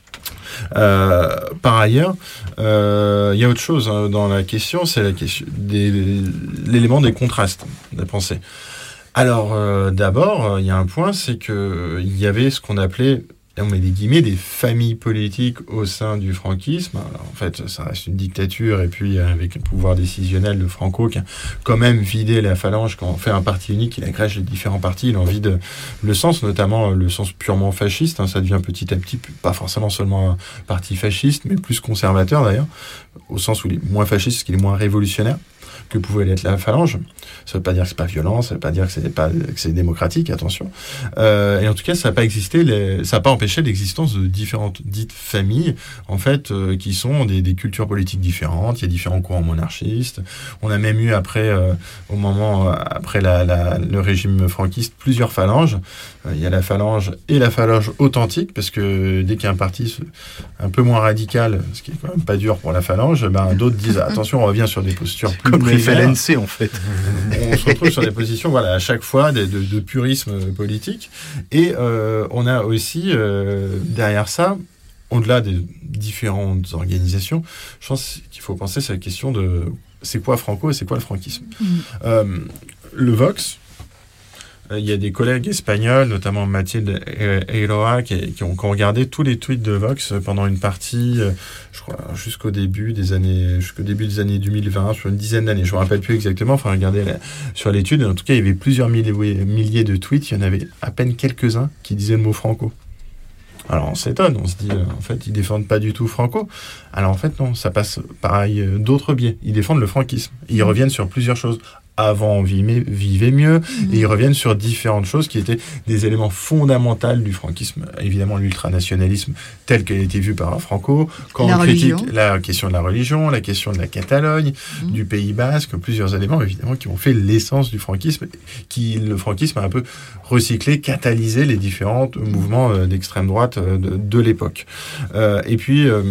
Euh, par ailleurs, il euh, y a autre chose hein, dans la question, c'est la question des, l'élément des contrastes de la pensée. Alors, euh, d'abord, il y a un point, c'est qu'il y avait ce qu'on appelait on met des guillemets, des familles politiques au sein du franquisme. Alors, en fait, ça reste une dictature, et puis avec le pouvoir décisionnel de Franco, qui a quand même vidé la phalange, quand on fait un parti unique, il agrège les différents partis, il en vide le sens, notamment le sens purement fasciste. Hein, ça devient petit à petit, pas forcément seulement un parti fasciste, mais plus conservateur d'ailleurs, au sens où il est moins fasciste, parce qu'il est moins révolutionnaire que pouvait l'être la phalange. Ça ne veut pas dire que c'est pas violent, ça ne veut pas dire que c'est pas que c'est démocratique, attention. Euh, et en tout cas, ça n'a pas existé, les, ça n'a pas empêché l'existence de différentes dites familles, en fait, euh, qui sont des, des cultures politiques différentes. Il y a différents courants monarchistes. On a même eu après, euh, au moment euh, après la, la, le régime franquiste, plusieurs phalanges. Euh, il y a la phalange et la phalange authentique, parce que dès qu'il y a un parti un peu moins radical, ce qui est quand même pas dur pour la phalange, ben d'autres disent attention, on revient sur des postures plus comme les F L N C en fait. On se retrouve sur des positions, voilà, à chaque fois de, de, de purisme politique. Et euh, on a aussi euh, derrière ça, au-delà des différentes organisations, je pense qu'il faut penser sur la question de c'est quoi Franco et c'est quoi le franquisme. Mmh. Euh, le Vox. Il y a des collègues espagnols, notamment Mathilde Eiroa, qui, qui, ont, qui ont regardé tous les tweets de Vox pendant une partie, je crois, jusqu'au début des années, jusqu'au début des années deux mille vingt, sur une dizaine d'années. Je ne me rappelle plus exactement, il faut regarder la, sur l'étude. En tout cas, il y avait plusieurs milliers, milliers de tweets. Il y en avait à peine quelques-uns qui disaient le mot Franco. Alors on s'étonne, on se dit, euh, en fait, ils défendent pas du tout Franco. Alors en fait, non, ça passe pareil euh, d'autres biais. Ils défendent le franquisme. Ils reviennent sur plusieurs choses. Avant, on vivait, vivait mieux, mmh. et ils reviennent sur différentes choses qui étaient des éléments fondamentaux du franquisme. Évidemment, l'ultranationalisme tel qu'il a été vu par Franco, quand la on critique religion. La question de la religion, la question de la Catalogne, mmh. du Pays Basque, plusieurs éléments, évidemment, qui ont fait l'essence du franquisme, qui, le franquisme a un peu recyclé, catalysé les différents mouvements euh, d'extrême droite euh, de, de l'époque. Euh, et puis... Euh,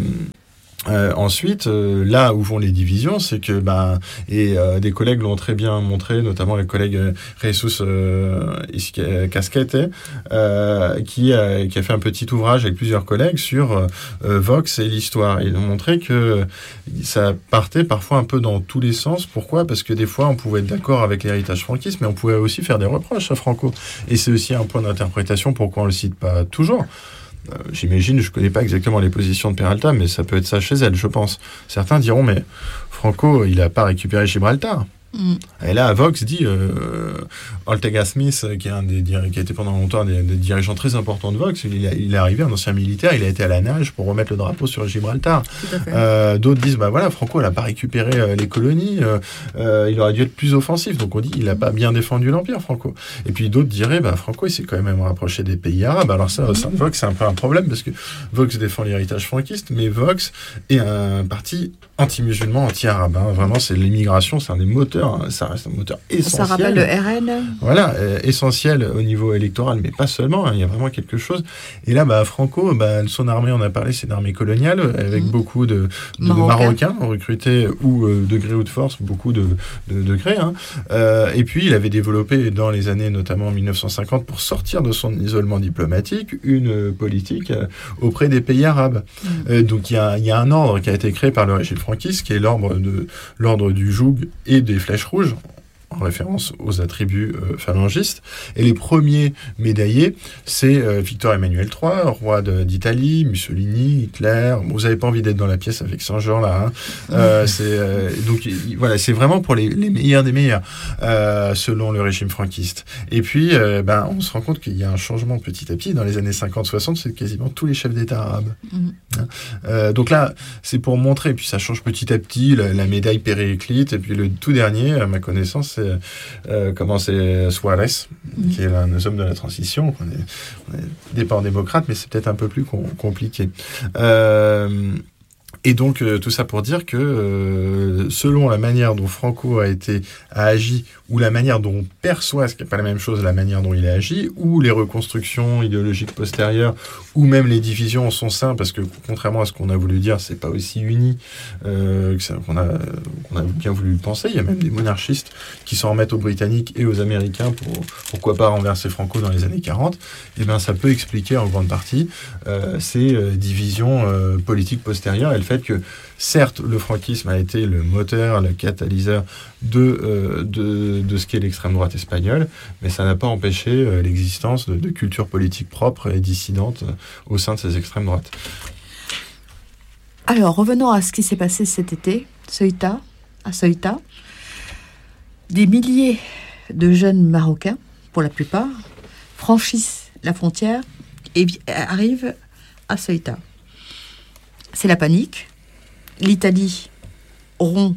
Euh, ensuite, euh, là où vont les divisions, c'est que, ben, et euh, des collègues l'ont très bien montré, notamment le collègue euh, Jesus euh, Casquete, euh, qui, a, qui a fait un petit ouvrage avec plusieurs collègues sur euh, Vox et l'histoire. Ils ont montré que ça partait parfois un peu dans tous les sens. Pourquoi ? Parce que des fois, on pouvait être d'accord avec l'héritage franquiste, mais on pouvait aussi faire des reproches à Franco. Et c'est aussi un point d'interprétation pourquoi on le cite pas toujours. Euh, j'imagine, je ne connais pas exactement les positions de Peralta, mais ça peut être ça chez elle, je pense. Certains diront, mais Franco, il n'a pas récupéré Gibraltar. Mm. Et là, Vox dit, euh, Ortega Smith, qui, est un des, qui a été pendant longtemps des, des dirigeants très importants de Vox, il, a, il est arrivé, un ancien militaire, il a été à la nage pour remettre le drapeau sur Gibraltar. Euh, d'autres disent, bah voilà, Franco n'a pas récupéré euh, les colonies, euh, euh, il aurait dû être plus offensif. Donc on dit, il n'a pas bien défendu l'Empire, Franco. Et puis d'autres diraient, bah Franco, il s'est quand même rapproché des pays arabes. Alors ça, mm. ça Vox, c'est un peu un problème, parce que Vox défend l'héritage franquiste, mais Vox est un parti anti-musulman, anti-arabe. Hein. Vraiment, c'est l'immigration, c'est un des moteurs. Ça reste un moteur essentiel. Ça rappelle le R N. Voilà, euh, essentiel au niveau électoral, mais pas seulement. Hein, il y a vraiment quelque chose. Et là, bah, Franco, bah, son armée, on a parlé, c'est une armée coloniale avec mmh. beaucoup de, de Marocain. Marocains recrutés ou euh, de gré ou de force, beaucoup de, de, de gré. Hein. Euh, et puis, il avait développé dans les années, notamment en mille neuf cent cinquante, pour sortir de son isolement diplomatique, une politique euh, auprès des pays arabes. Mmh. Euh, donc, il y a, y a un ordre qui a été créé par le régime franquiste, qui est l'ordre, de, l'ordre du joug et des flèches rouges, en référence aux attributs euh, phalangistes. Et les premiers médaillés, c'est euh, Victor Emmanuel trois, roi de, d'Italie, Mussolini, Hitler. Bon, vous n'avez pas envie d'être dans la pièce avec ces gens-là. Hein. Euh, c'est, euh, donc y, voilà, c'est vraiment pour les, les meilleurs des meilleurs, euh, selon le régime franquiste. Et puis, euh, ben, on se rend compte qu'il y a un changement petit à petit. Dans les années cinquante soixante, c'est quasiment tous les chefs d'État arabes. Mmh. Hein. Euh, donc là, c'est pour montrer. Et puis ça change petit à petit, la, la médaille périclite. Et puis le tout dernier, à ma connaissance, c'est Euh, comment c'est Suarez, mmh. qui est l'un des hommes de la transition. On est, on est départ démocrate, mais c'est peut-être un peu plus com- compliqué. Euh, et donc, euh, tout ça pour dire que euh, selon la manière dont Franco a été a agi, ou la manière dont on perçoit, ce qui n'est pas la même chose, la manière dont il a agi, ou les reconstructions idéologiques postérieures, ou même les divisions en son sein, parce que contrairement à ce qu'on a voulu dire, c'est pas aussi uni euh, que ça, qu'on, a, qu'on a bien voulu le penser. Il y a même des monarchistes qui s'en remettent aux Britanniques et aux Américains pour, pourquoi pas, renverser Franco dans les années quarante. Et bien, ça peut expliquer en grande partie euh, ces euh, divisions euh, politiques postérieures. Elles le fait que, certes, le franquisme a été le moteur, le catalyseur de, euh, de, de ce qu'est l'extrême droite espagnole, mais ça n'a pas empêché euh, l'existence de, de cultures politiques propres et dissidentes euh, au sein de ces extrêmes droites. Alors, revenons à ce qui s'est passé cet été, Ceuta, à Ceuta. Des milliers de jeunes Marocains, pour la plupart, franchissent la frontière et vi- arrivent à Ceuta. C'est la panique. L'Italie rompt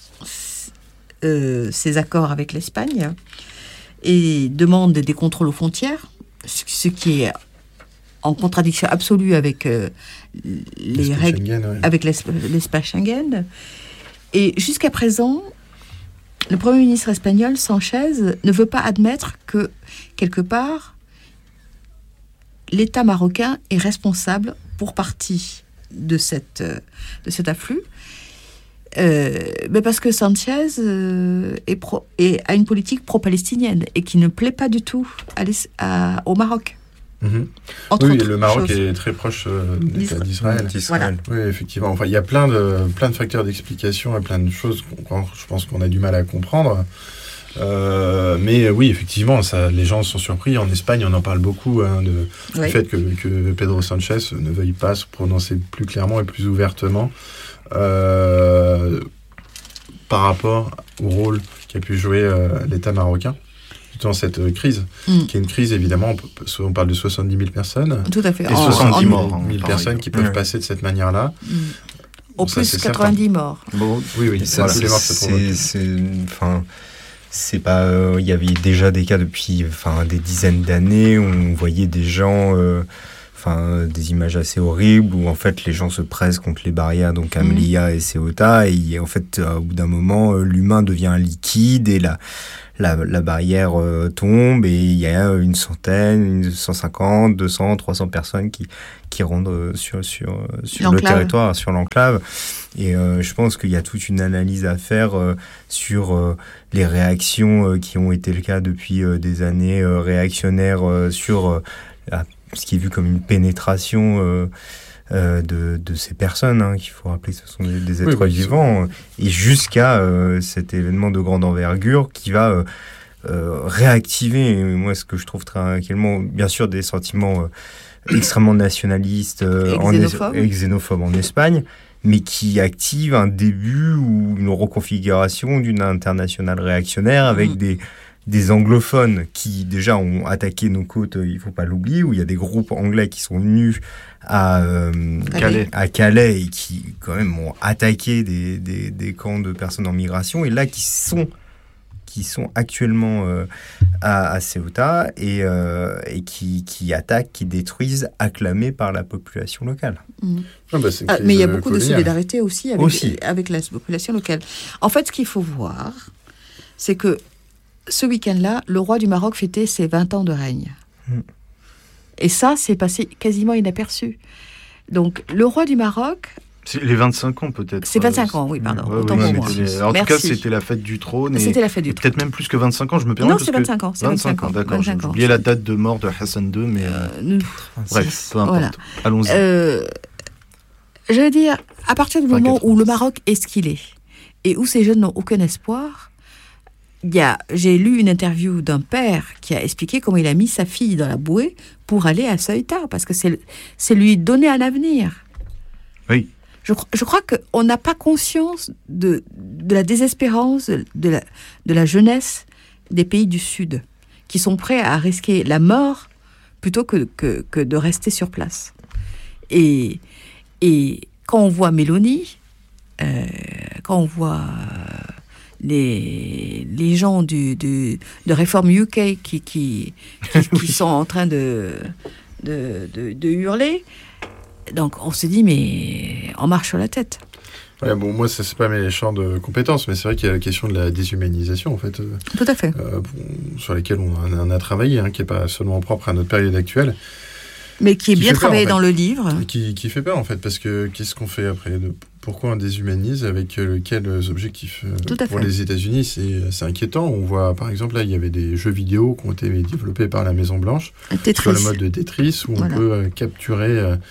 euh, ses accords avec l'Espagne et demande des contrôles aux frontières, ce, ce qui est en contradiction absolue avec euh, les L'espace règles, Schengen, ouais. avec l'espace, l'espace Schengen. Et jusqu'à présent, le Premier ministre espagnol, Sanchez, ne veut pas admettre que, quelque part, l'État marocain est responsable pour partie de, cette, de cet afflux. Euh, mais parce que Sanchez euh, est pro, est, a une politique pro-palestinienne et qui ne plaît pas du tout à à, au Maroc. Mm-hmm. Entre oui, autres le Maroc choses. est très proche euh, de l'État d'Israël. d'Israël. Oui, effectivement. Enfin, il y a plein de, plein de facteurs d'explication et plein de choses qu'on, je pense qu'on a du mal à comprendre. Euh, mais oui, effectivement, ça, les gens sont surpris. En Espagne, on en parle beaucoup, hein, de, Oui. du fait que, que Pedro Sanchez ne veuille pas se prononcer plus clairement et plus ouvertement euh, par rapport au rôle qu'a pu jouer euh, l'État marocain dans cette euh, crise, Mm. qui est une crise, évidemment, on, on parle de soixante-dix mille personnes. Tout à fait. Et En- soixante-dix en- morts. mille par personnes exemple. qui peuvent Ouais. passer de cette manière-là. Mm. Au Ça, plus c'est quatre-vingt-dix morts. Bon, Oui, oui, Et ça, voilà, c'est, les morts, ça c'est, provoque. c'est, enfin, c'est pas. euh, Il y avait déjà des cas depuis, enfin, des dizaines d'années où on voyait des gens, euh, enfin, des images assez horribles où en fait les gens se pressent contre les barrières, donc à Mhm. Melilla et Ceuta, et en fait, euh, au bout d'un moment, euh, l'humain devient un liquide et la la, la barrière euh, tombe et il y a une centaine, une cent cinquante, deux cents, trois cents personnes qui qui rentrent euh, sur sur euh, sur le L'enclave. territoire, sur l'enclave. Et euh, je pense qu'il y a toute une analyse à faire euh, sur euh, les réactions euh, qui ont été le cas depuis euh, des années euh, réactionnaires euh, sur euh, la- ce qui est vu comme une pénétration euh, euh, de, de ces personnes, hein, qu'il faut rappeler que ce sont des, des Oui, êtres oui, vivants, euh, et jusqu'à euh, cet événement de grande envergure qui va euh, euh, réactiver, et moi ce que je trouve très inquiétant, bien sûr des sentiments euh, extrêmement nationalistes euh, Et en xénophobes. et xénophobes en Espagne, mais qui active un début ou une reconfiguration d'une internationale réactionnaire avec Mm. des, des anglophones qui déjà ont attaqué nos côtes, euh, il ne faut pas l'oublier, où il y a des groupes anglais qui sont venus à, euh, Calais. à Calais et qui quand même ont attaqué des, des, des camps de personnes en migration et là qui sont qui sont actuellement euh, à, à Ceuta et, euh, et qui, qui attaquent, qui détruisent, acclamés par la population locale. Mm. Ah, bah, c'est une Ah, crise, mais il y a euh, beaucoup de coloniale. solidarité aussi avec, Aussi. avec la population locale. En fait, ce qu'il faut voir, c'est que ce week-end-là, le roi du Maroc fêtait ses vingt ans de règne. Mm. Et ça, c'est passé quasiment inaperçu. Donc, le roi du Maroc, c'est les vingt-cinq ans peut-être. c'est vingt-cinq ans, oui, pardon, Ouais, autant oui, pour c'était moi. les- En tout cas, Merci. c'était la fête du trône. Et, C'était la fête et du trône. peut-être même plus que vingt-cinq ans, je me permets. Non, parce c'est que- vingt-cinq ans. C'est vingt-cinq ans. d'accord. vingt-cinq J'ai ans. oublié la date de mort de Hassan deux, mais euh, Euh, nous- bref, peu importe. Voilà. Allons-y. Euh, je veux dire, à partir du Enfin, moment où quatre-vingt-dix. le Maroc est ce qu'il est, et où ces jeunes n'ont aucun espoir, il y a, j'ai lu une interview d'un père qui a expliqué comment il a mis sa fille dans la bouée pour aller à Ceuta, parce que c'est, c'est lui donner un avenir. Oui. Je, cro- je crois qu'on n'a pas conscience de, de la désespérance de la, de la jeunesse des pays du Sud, qui sont prêts à risquer la mort plutôt que, que, que de rester sur place. Et, et quand on voit Mélanie, euh, quand on voit euh, les, les gens du, du, de Réforme U K qui, qui, qui, qui sont en train de, de, de, de hurler, donc on se dit, mais on marche sur la tête. Ouais, bon, moi, ça, c'est pas mes champs de compétences, mais c'est vrai qu'il y a la question de la déshumanisation, en fait, euh, Tout à fait. euh, bon, sur laquelle on a, on a travaillé, hein, qui n'est pas seulement propre à notre période actuelle, Mais qui est Qui bien fait peur, travaillé en fait. dans le livre. et qui, qui fait peur, en fait, parce que qu'est-ce qu'on fait après de, pourquoi on déshumanise, avec euh, quels objectifs euh, Tout à pour fait. les États-Unis, c'est, c'est inquiétant. On voit, par exemple, là, il y avait des jeux vidéo qui ont été développés par la Maison-Blanche, sur Tetris. le mode de Tetris, où Voilà. on peut euh, capturer euh,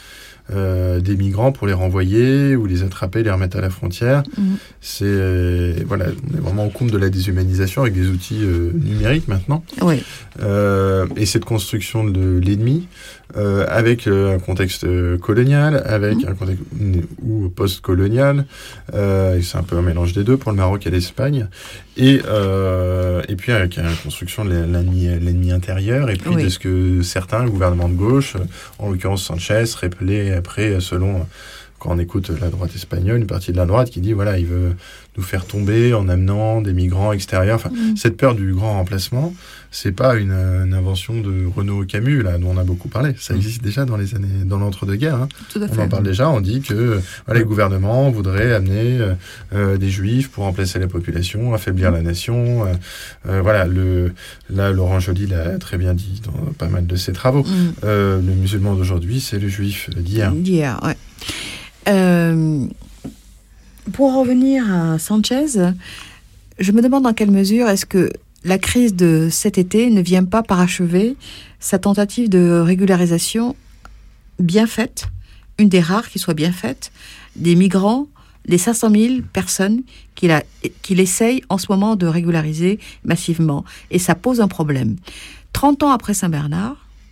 euh, des migrants pour les renvoyer ou les attraper, les remettre à la frontière. Mmh. C'est euh, voilà, on est vraiment au comble de la déshumanisation avec des outils euh, numériques maintenant. Oui. Euh, et cette construction de l'ennemi euh, avec euh, un contexte colonial, avec mmh. un contexte ou post-colonial. Euh, et c'est un peu un mélange des deux pour le Maroc et l'Espagne. Et euh, et puis avec la construction de l'ennemi, l'ennemi intérieur et puis oui. de ce que certains gouvernements de gauche, en l'occurrence Sanchez, rappelaient après selon, quand on écoute la droite espagnole, une partie de la droite qui dit voilà, il veut nous faire tomber en amenant des migrants extérieurs. Enfin, mmh. cette peur du grand remplacement, c'est pas une, une invention de Renaud Camus là dont on a beaucoup parlé. Ça existe déjà dans les années, dans l'entre-deux-guerres. Hein. Tout à fait. On en parle déjà. On dit que voilà, les gouvernements voudraient amener euh, des juifs pour remplacer la population, affaiblir mmh. la nation. Euh, euh, voilà, le là Laurent Joly l'a très bien dit dans pas mal de ses travaux. Mmh. Euh, le musulman d'aujourd'hui, c'est le juif d'hier. D'hier, ouais. Euh, pour revenir à Sanchez, je me demande dans quelle mesure est-ce que la crise de cet été ne vient pas parachever sa tentative de régularisation bien faite, une des rares qui soit bien faite, des migrants, les cinq cent mille personnes qu'il, a, qu'il essaye en ce moment de régulariser massivement. Et ça pose un problème. trente ans après Saint-Bernard,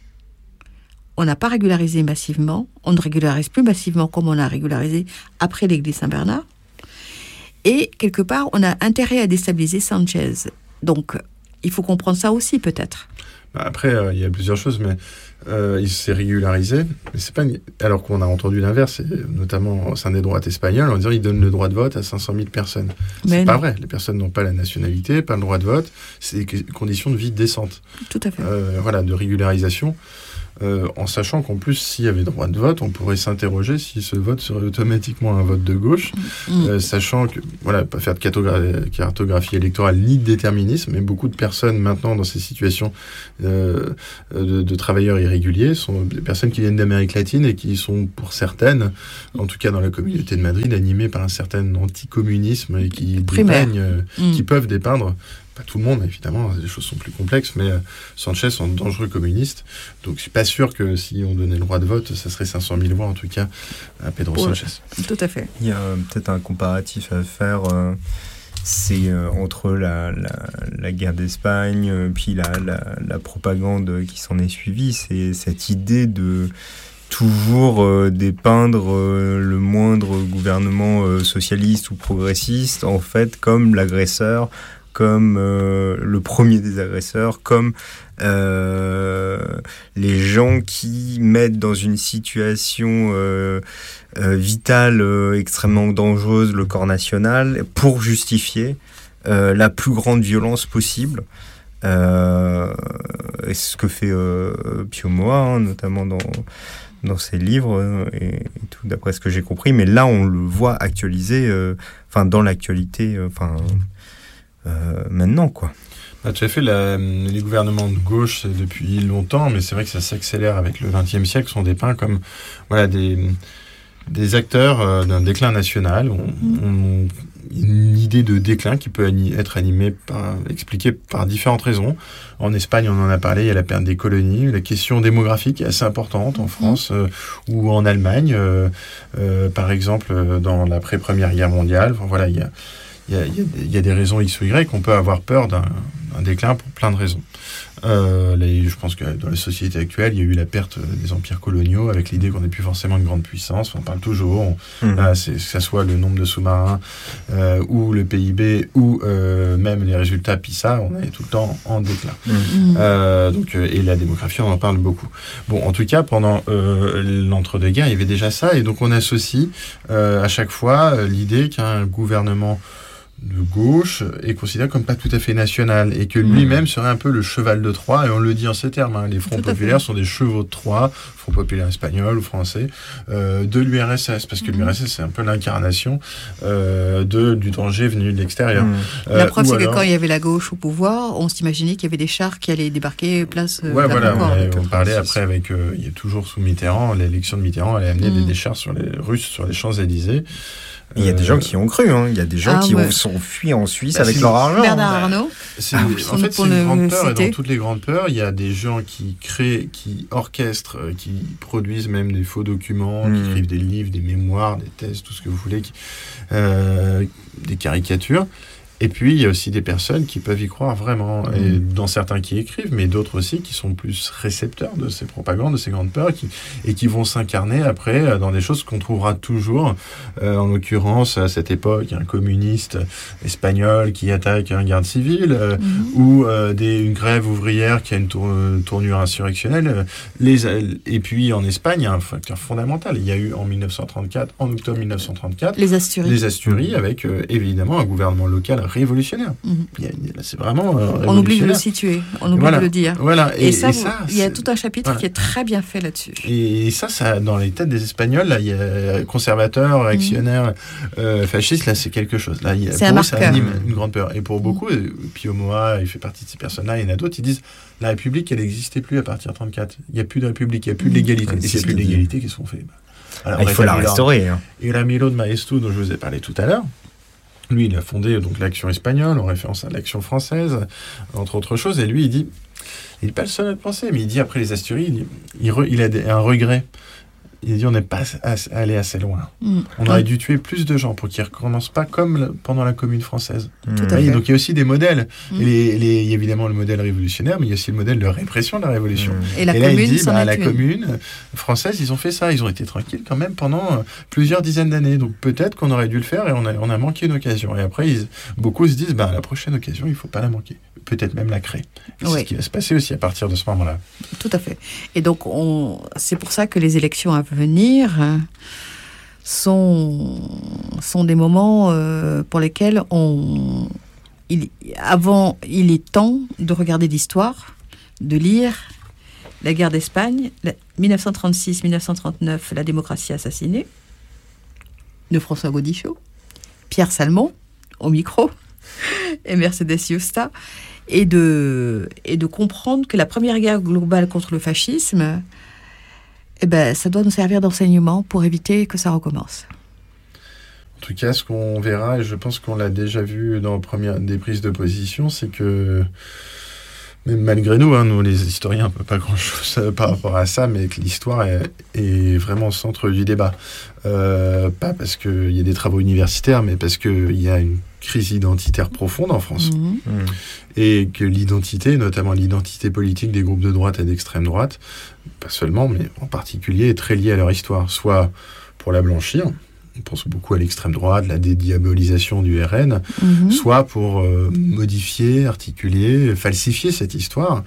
on n'a pas régularisé massivement, on ne régularise plus massivement comme on a régularisé après l'église Saint-Bernard. Et quelque part, on a intérêt à déstabiliser Sanchez. Donc, il faut comprendre ça aussi, peut-être. Après, euh, il y a plusieurs choses, mais euh, il s'est régularisé. Mais c'est pas une... Alors qu'on a entendu l'inverse, notamment au sein des droites espagnoles, en disant qu'il donne le droit de vote à cinq cent mille personnes. Mais c'est non. pas vrai. Les personnes n'ont pas la nationalité, pas le droit de vote. C'est des conditions de vie décentes. Tout à fait. Euh, voilà, de régularisation. Euh, en sachant qu'en plus, s'il y avait droit de vote, on pourrait s'interroger si ce vote serait automatiquement un vote de gauche, mmh. euh, sachant que, voilà, pas faire de cartographie, cartographie électorale ni de déterminisme, mais beaucoup de personnes maintenant dans ces situations euh, de, de travailleurs irréguliers sont des personnes qui viennent d'Amérique latine et qui sont, pour certaines, en tout cas dans la communauté de Madrid, animées par un certain anticommunisme et qui dépeignent, euh, mmh. qui peuvent dépeindre. Pas tout le monde, évidemment, les choses sont plus complexes, mais euh, Sanchez est un dangereux communiste. Donc, je suis pas sûr que si on donnait le droit de vote, ça serait cinq cent mille voix, en tout cas, à Pedro ouais, Sanchez. Tout à fait. Il y a euh, peut-être un comparatif à faire, euh, c'est euh, entre la, la, la guerre d'Espagne, euh, puis la, la, la propagande qui s'en est suivie. C'est cette idée de toujours euh, dépeindre euh, le moindre gouvernement euh, socialiste ou progressiste, en fait, comme l'agresseur, comme euh, le premier des agresseurs, comme euh, les gens qui mettent dans une situation euh, euh, vitale euh, extrêmement dangereuse le corps national pour justifier euh, la plus grande violence possible. Euh, et c'est ce que fait euh, Pio Moa, hein, notamment dans, dans ses livres euh, et, et tout, d'après ce que j'ai compris. Mais là, on le voit actualisé, enfin euh, dans l'actualité, enfin... Euh, Euh, maintenant, quoi. Ah, tout à fait. La, les gouvernements de gauche, c'est depuis longtemps, mais c'est vrai que ça s'accélère avec le vingtième siècle, sont dépeints comme voilà, des, des acteurs euh, d'un déclin national. On, on, une idée de déclin qui peut ani- être animée, par, expliquée par différentes raisons. En Espagne, on en a parlé, il y a la perte des colonies, la question démographique est assez importante en France euh, ou en Allemagne, euh, euh, par exemple, dans l'après-première guerre mondiale. Enfin, voilà, il y a Il y, a, il y a des raisons X ou Y, on peut avoir peur d'un, d'un déclin pour plein de raisons. Euh, les, je pense que dans la société actuelle, il y a eu la perte des empires coloniaux avec l'idée qu'on n'est plus forcément une grande puissance. On parle toujours, on, mmh. là, c'est, que ce soit le nombre de sous-marins euh, ou le P I B ou euh, même les résultats PISA, on est tout le temps en déclin. Mmh. Euh, donc, et la démographie, on en parle beaucoup. Bon, en tout cas, pendant euh, l'entre-deux-guerres, il y avait déjà ça, et donc on associe euh, à chaque fois l'idée qu'un gouvernement de gauche est considéré comme pas tout à fait national et que lui-même mmh. serait un peu le cheval de Troie, et on le dit en ces termes, hein, les fronts tout populaires sont des chevaux de Troie, Front populaire espagnol ou français, euh, de l'U R S S, parce que mmh. l'U R S S c'est un peu l'incarnation euh, de, du danger venu de l'extérieur. Mmh. Euh, la preuve c'est alors... que quand il y avait la gauche au pouvoir, on s'imaginait qu'il y avait des chars qui allaient débarquer place euh, ouais, voilà, Concorde, on, on parlait après avec, euh, il y a toujours sous Mitterrand, l'élection de Mitterrand, elle a amené mmh. des, des chars sur les Russes sur les Champs-Élysées. Il y a des gens qui y ont cru, hein. Il y a des gens Ah, qui ouais. ont, sont fuis en Suisse Bah, avec c'est- leur argent. Bernard Bah, Arnault. C'est, Ah, en pour fait, c'est le- une grande le peur, et citer. dans toutes les grandes peurs, il y a des gens qui créent, qui orchestrent, euh, qui produisent même des faux documents, Mm. qui écrivent des livres, des mémoires, des thèses, tout ce que vous voulez, qui, euh, des caricatures. Et puis, il y a aussi des personnes qui peuvent y croire vraiment, Mm. et dans certains qui écrivent, mais d'autres aussi qui sont plus récepteurs de ces propagandes, de ces grandes peurs, qui, et qui vont s'incarner après euh, dans des choses qu'on trouvera toujours. Euh, en l'occurrence, à cette époque, un communiste espagnol qui attaque un garde civil, euh, Mhm. ou euh, des, une grève ouvrière qui a une tour- tournure insurrectionnelle. Euh, Les, et puis, en Espagne, il y a un facteur fondamental. Il y a eu en mille neuf cent trente-quatre, en octobre mille neuf cent trente-quatre, Les Asturies. les Asturies, avec euh, évidemment un gouvernement local révolutionnaire. Mhm. Il y a- il y a- c'est vraiment euh, On oublie de le révolutionnaire. situer, on oublie Voilà. de le dire. Voilà. Et, Et, ça, et vous- ça, il y a c'est- tout un chapitre voilà. qui est très bien fait là-dessus. Et ça, ça, dans les têtes des Espagnols, là, il y a conservateurs, réactionnaires, euh, fascistes, là, c'est quelque chose. Là, il y a, Mhm. C'est pour un eux, ça marqueur. anime une grande peur. Et pour beaucoup, et Pio Moa, il fait partie de ces personnes-là, il y en a d'autres, ils disent la République, elle n'existait plus à partir de trente-quatre. Il n'y a plus de République, il n'y a plus de Mhm. légalité. Ouais, et c'est s'il n'y ce a plus de qu'il dit. légalité, qu'est-ce qu'on fait Bah, alors, Ah, il faut la rétablir l'ordre. restaurer. Hein. Et Ramiro de Maeztu, dont je vous ai parlé tout à l'heure, lui, il a fondé donc l'action espagnole en référence à l'action française, entre autres choses. Et lui, il dit, il n'est pas le seul à le penser, mais il dit après les Asturies, il, dit, il, re- il a des- un regret. Il dit on n'est pas as- allé assez loin. Mhm. On aurait dû tuer plus de gens pour qu'ils ne recommencent pas comme le- pendant la Commune française. Tout à Vous voyez, fait. donc il y a aussi des modèles. Mm. Et les- les- il y a évidemment le modèle révolutionnaire, mais il y a aussi le modèle de répression de la révolution. Mmh. Et la Et là, commune, il dit, c'en bah, est la une. commune française, ils ont fait ça. Ils ont été tranquilles quand même pendant euh, plusieurs dizaines d'années. Donc peut-être qu'on aurait dû le faire et on a, on a manqué une occasion. Et après, ils- beaucoup se disent, bah, la prochaine occasion, il ne faut pas la manquer. Peut-être même la créer. C'est Oui. ce qui va se passer aussi à partir de ce moment-là. Tout à fait. Et donc, on... c'est pour ça que les élections à venir euh, sont, sont des moments euh, pour lesquels on... Il... Avant, il est temps de regarder l'histoire, de lire la guerre d'Espagne, la... dix-neuf cent trente-six dix-neuf cent trente-neuf, la démocratie assassinée, de François Gaudichaud, Pierre Salmon, au micro, et Mercedes Yusta, et de, et de comprendre que la première guerre globale contre le fascisme, eh ben, ça doit nous servir d'enseignement pour éviter que ça recommence. En tout cas, ce qu'on verra, et je pense qu'on l'a déjà vu dans première, des prises de position, c'est que, même malgré nous, hein, nous les historiens, on ne peut pas grand-chose par rapport à ça, mais que l'histoire est, est vraiment au centre du débat. Euh, pas parce qu'il y a des travaux universitaires, mais parce qu'il y a une crise identitaire profonde en France. Mhm. Mmh. Et que l'identité, notamment l'identité politique des groupes de droite et d'extrême droite, pas seulement, mais en particulier, est très liée à leur histoire. Soit pour la blanchir, on pense beaucoup à l'extrême droite, la dédiabolisation du R N, Mhm. soit pour euh, modifier, articuler, falsifier cette histoire,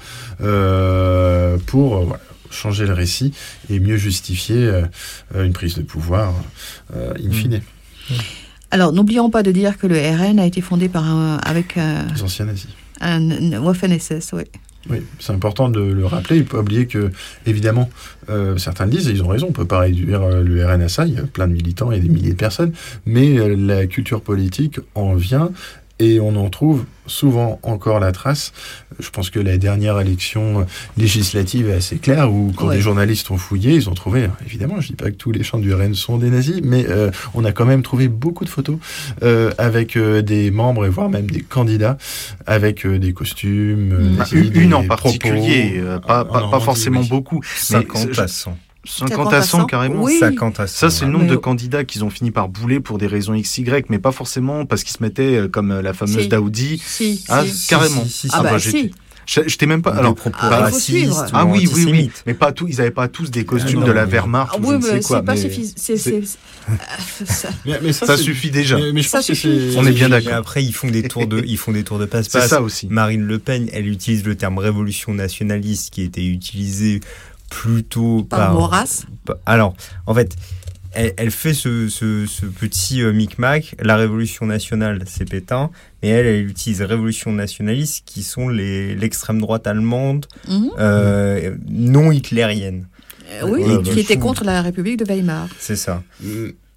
euh, pour euh, voilà, changer le récit et mieux justifier euh, une prise de pouvoir euh, in fine. Alors, n'oublions pas de dire que le R N a été fondé par un, avec un, Les anciens nazis. un, un Waffen S S, oui. Oui, c'est important de le rappeler. Il ne faut pas oublier que, évidemment, euh, certains le disent, et ils ont raison, on ne peut pas réduire euh, le R N à ça. Il y a plein de militants et des milliers de personnes. Mais euh, la culture politique en vient et on en trouve souvent encore la trace. Je pense que la dernière élection législative est assez claire, où quand Ouais. des journalistes ont fouillé, ils ont trouvé, évidemment, je ne dis pas que tous les chants du R N sont des nazis, mais euh, on a quand même trouvé beaucoup de photos euh, avec euh, des membres, et voire même des candidats, avec euh, des costumes, euh, Mmh. nazis, Une, des une en propos, particulier, euh, pas, en pas, pas Normandie, forcément oui. beaucoup. cinquante je- à cent. cinquante à cent carrément. Oui. cinquante à cent. Ça, c'est le Ouais. nombre Mais- de candidats qu'ils ont fini par bouler pour des raisons X Y, mais pas forcément parce qu'ils se mettaient euh, comme euh, la fameuse Si. Daoudi. Si, Ah, si. carrément. Si, si, si, Ah si. bah, bah, si. j'étais- Je j'étais même pas. Des Alors, propos Ah, il faut racistes suivre. ou ah oui, oui, oui, antisémites. mais pas tous. Ils n'avaient pas tous des costumes Ah, de non, la mais- Wehrmacht Ah ou oui, je ne mais sais quoi. c'est pas mais suffisant. C'est, c'est, c'est- ça- Mais, mais ça, Ça c'est- suffit déjà. Mais, mais je Ça pense que suffit. c'est... On est bien Et d'accord. après, ils font des tours de, ils font des tours de C'est passe-passe. ça aussi. Marine Le Pen, elle utilise le terme révolution nationaliste qui était utilisé plutôt Par par. Maurras. par- Alors, en fait, elle, elle fait ce, ce, ce petit euh, micmac. La révolution nationale, c'est Pétain, mais elle, elle utilise révolution nationaliste qui sont les, l'extrême droite allemande Mhm. euh, non hitlérienne. Euh, oui, Ouais, et bah, qui était fou. contre la République de Weimar. C'est ça. Mm.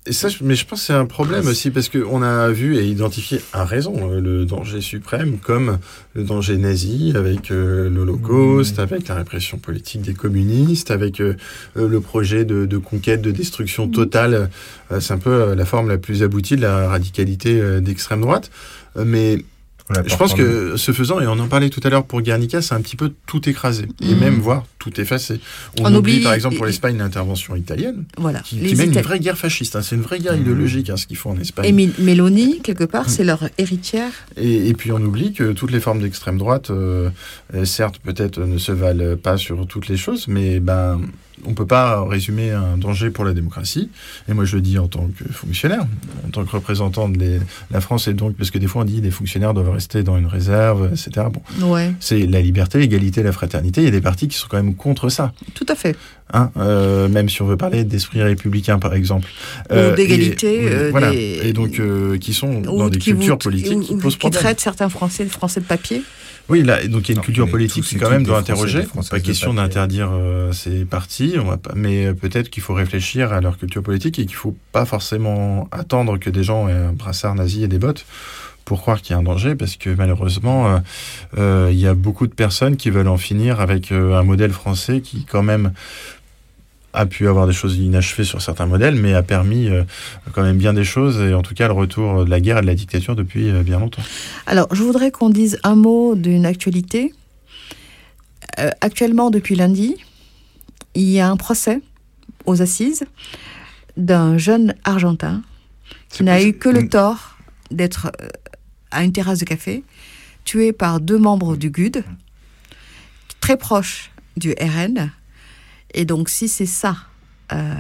Et ça, mais je pense que c'est un problème aussi parce qu'on a vu et identifié à raison le danger suprême comme le danger nazi avec euh, l'Holocauste, mmh. avec la répression politique des communistes, avec euh, le projet de, de conquête, de destruction totale. Euh, c'est un peu euh, la forme la plus aboutie de la radicalité euh, d'extrême droite. Euh, mais je pense que ce faisant, et on en parlait tout à l'heure pour Guernica, c'est un petit peu tout écrasé, mmh. et même voire tout effacé. On, on oublie, oublie par exemple pour l'Espagne l'intervention italienne, voilà. qui, qui mène Itali- une vraie guerre fasciste. Hein. C'est une vraie guerre mmh. idéologique hein, ce qu'ils font en Espagne. Et M- Meloni, quelque part, mmh. c'est leur héritière. Et, et puis on oublie que toutes les formes d'extrême droite, euh, certes peut-être ne se valent pas sur toutes les choses, mais ben... on ne peut pas résumer un danger pour la démocratie. Et moi, je le dis en tant que fonctionnaire, en tant que représentant de les, la France. Et donc, parce que des fois, on dit que les fonctionnaires doivent rester dans une réserve, et cetera. Bon, ouais. C'est la liberté, l'égalité, la fraternité. Il y a des partis qui sont quand même contre ça. Tout à fait. Hein, euh, même si on veut parler d'esprit républicain, par exemple. Ou euh, d'égalité. Et, euh, voilà. Des... Et donc, euh, qui sont dans des qui cultures vous, politiques ou, qui posent qui problème. Qui traitent certains Français, Français de papier. Oui, là, donc il y a une non, culture politique qui quand même doit interroger. Pas question d'interdire euh, ces partis, on va pas, mais euh, peut-être qu'il faut réfléchir à leur culture politique et qu'il ne faut pas forcément attendre que des gens aient un brassard nazi et des bottes pour croire qu'il y a un danger, parce que malheureusement, euh, euh, il y a beaucoup de personnes qui veulent en finir avec euh, un modèle français qui quand même a pu avoir des choses inachevées sur certains modèles, mais a permis euh, quand même bien des choses, et en tout cas le retour de la guerre et de la dictature depuis euh, bien longtemps. Alors, je voudrais qu'on dise un mot d'une actualité. Euh, actuellement, depuis lundi, il y a un procès aux assises d'un jeune Argentin qui C'est n'a possible. eu que le tort d'être euh, à une terrasse de café, tué par deux membres du G U D, très proches du R N. Et donc, si c'est ça, euh,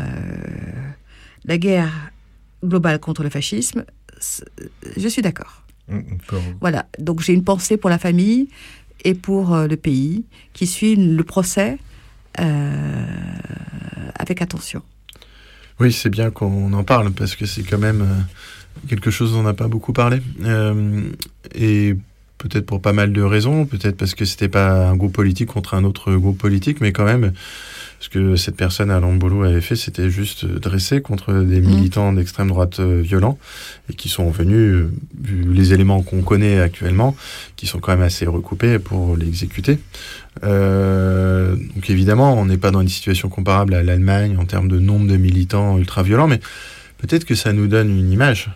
la guerre globale contre le fascisme, je suis d'accord. Mmh, voilà. Donc, j'ai une pensée pour la famille et pour euh, le pays qui suit le procès euh, avec attention. Oui, c'est bien qu'on en parle parce que c'est quand même euh, quelque chose dont on n'a pas beaucoup parlé. Euh, et peut-être pour pas mal de raisons, peut-être parce que c'était pas un groupe politique contre un autre groupe politique, mais quand même... Ce que cette personne à Lambolo avait fait, c'était juste dresser contre des militants mmh. d'extrême droite euh, violents et qui sont venus, euh, vu les éléments qu'on connaît actuellement, qui sont quand même assez recoupés pour l'exécuter. Euh, donc évidemment, on n'est pas dans une situation comparable à l'Allemagne en termes de nombre de militants ultra-violents, mais peut-être que ça nous donne une image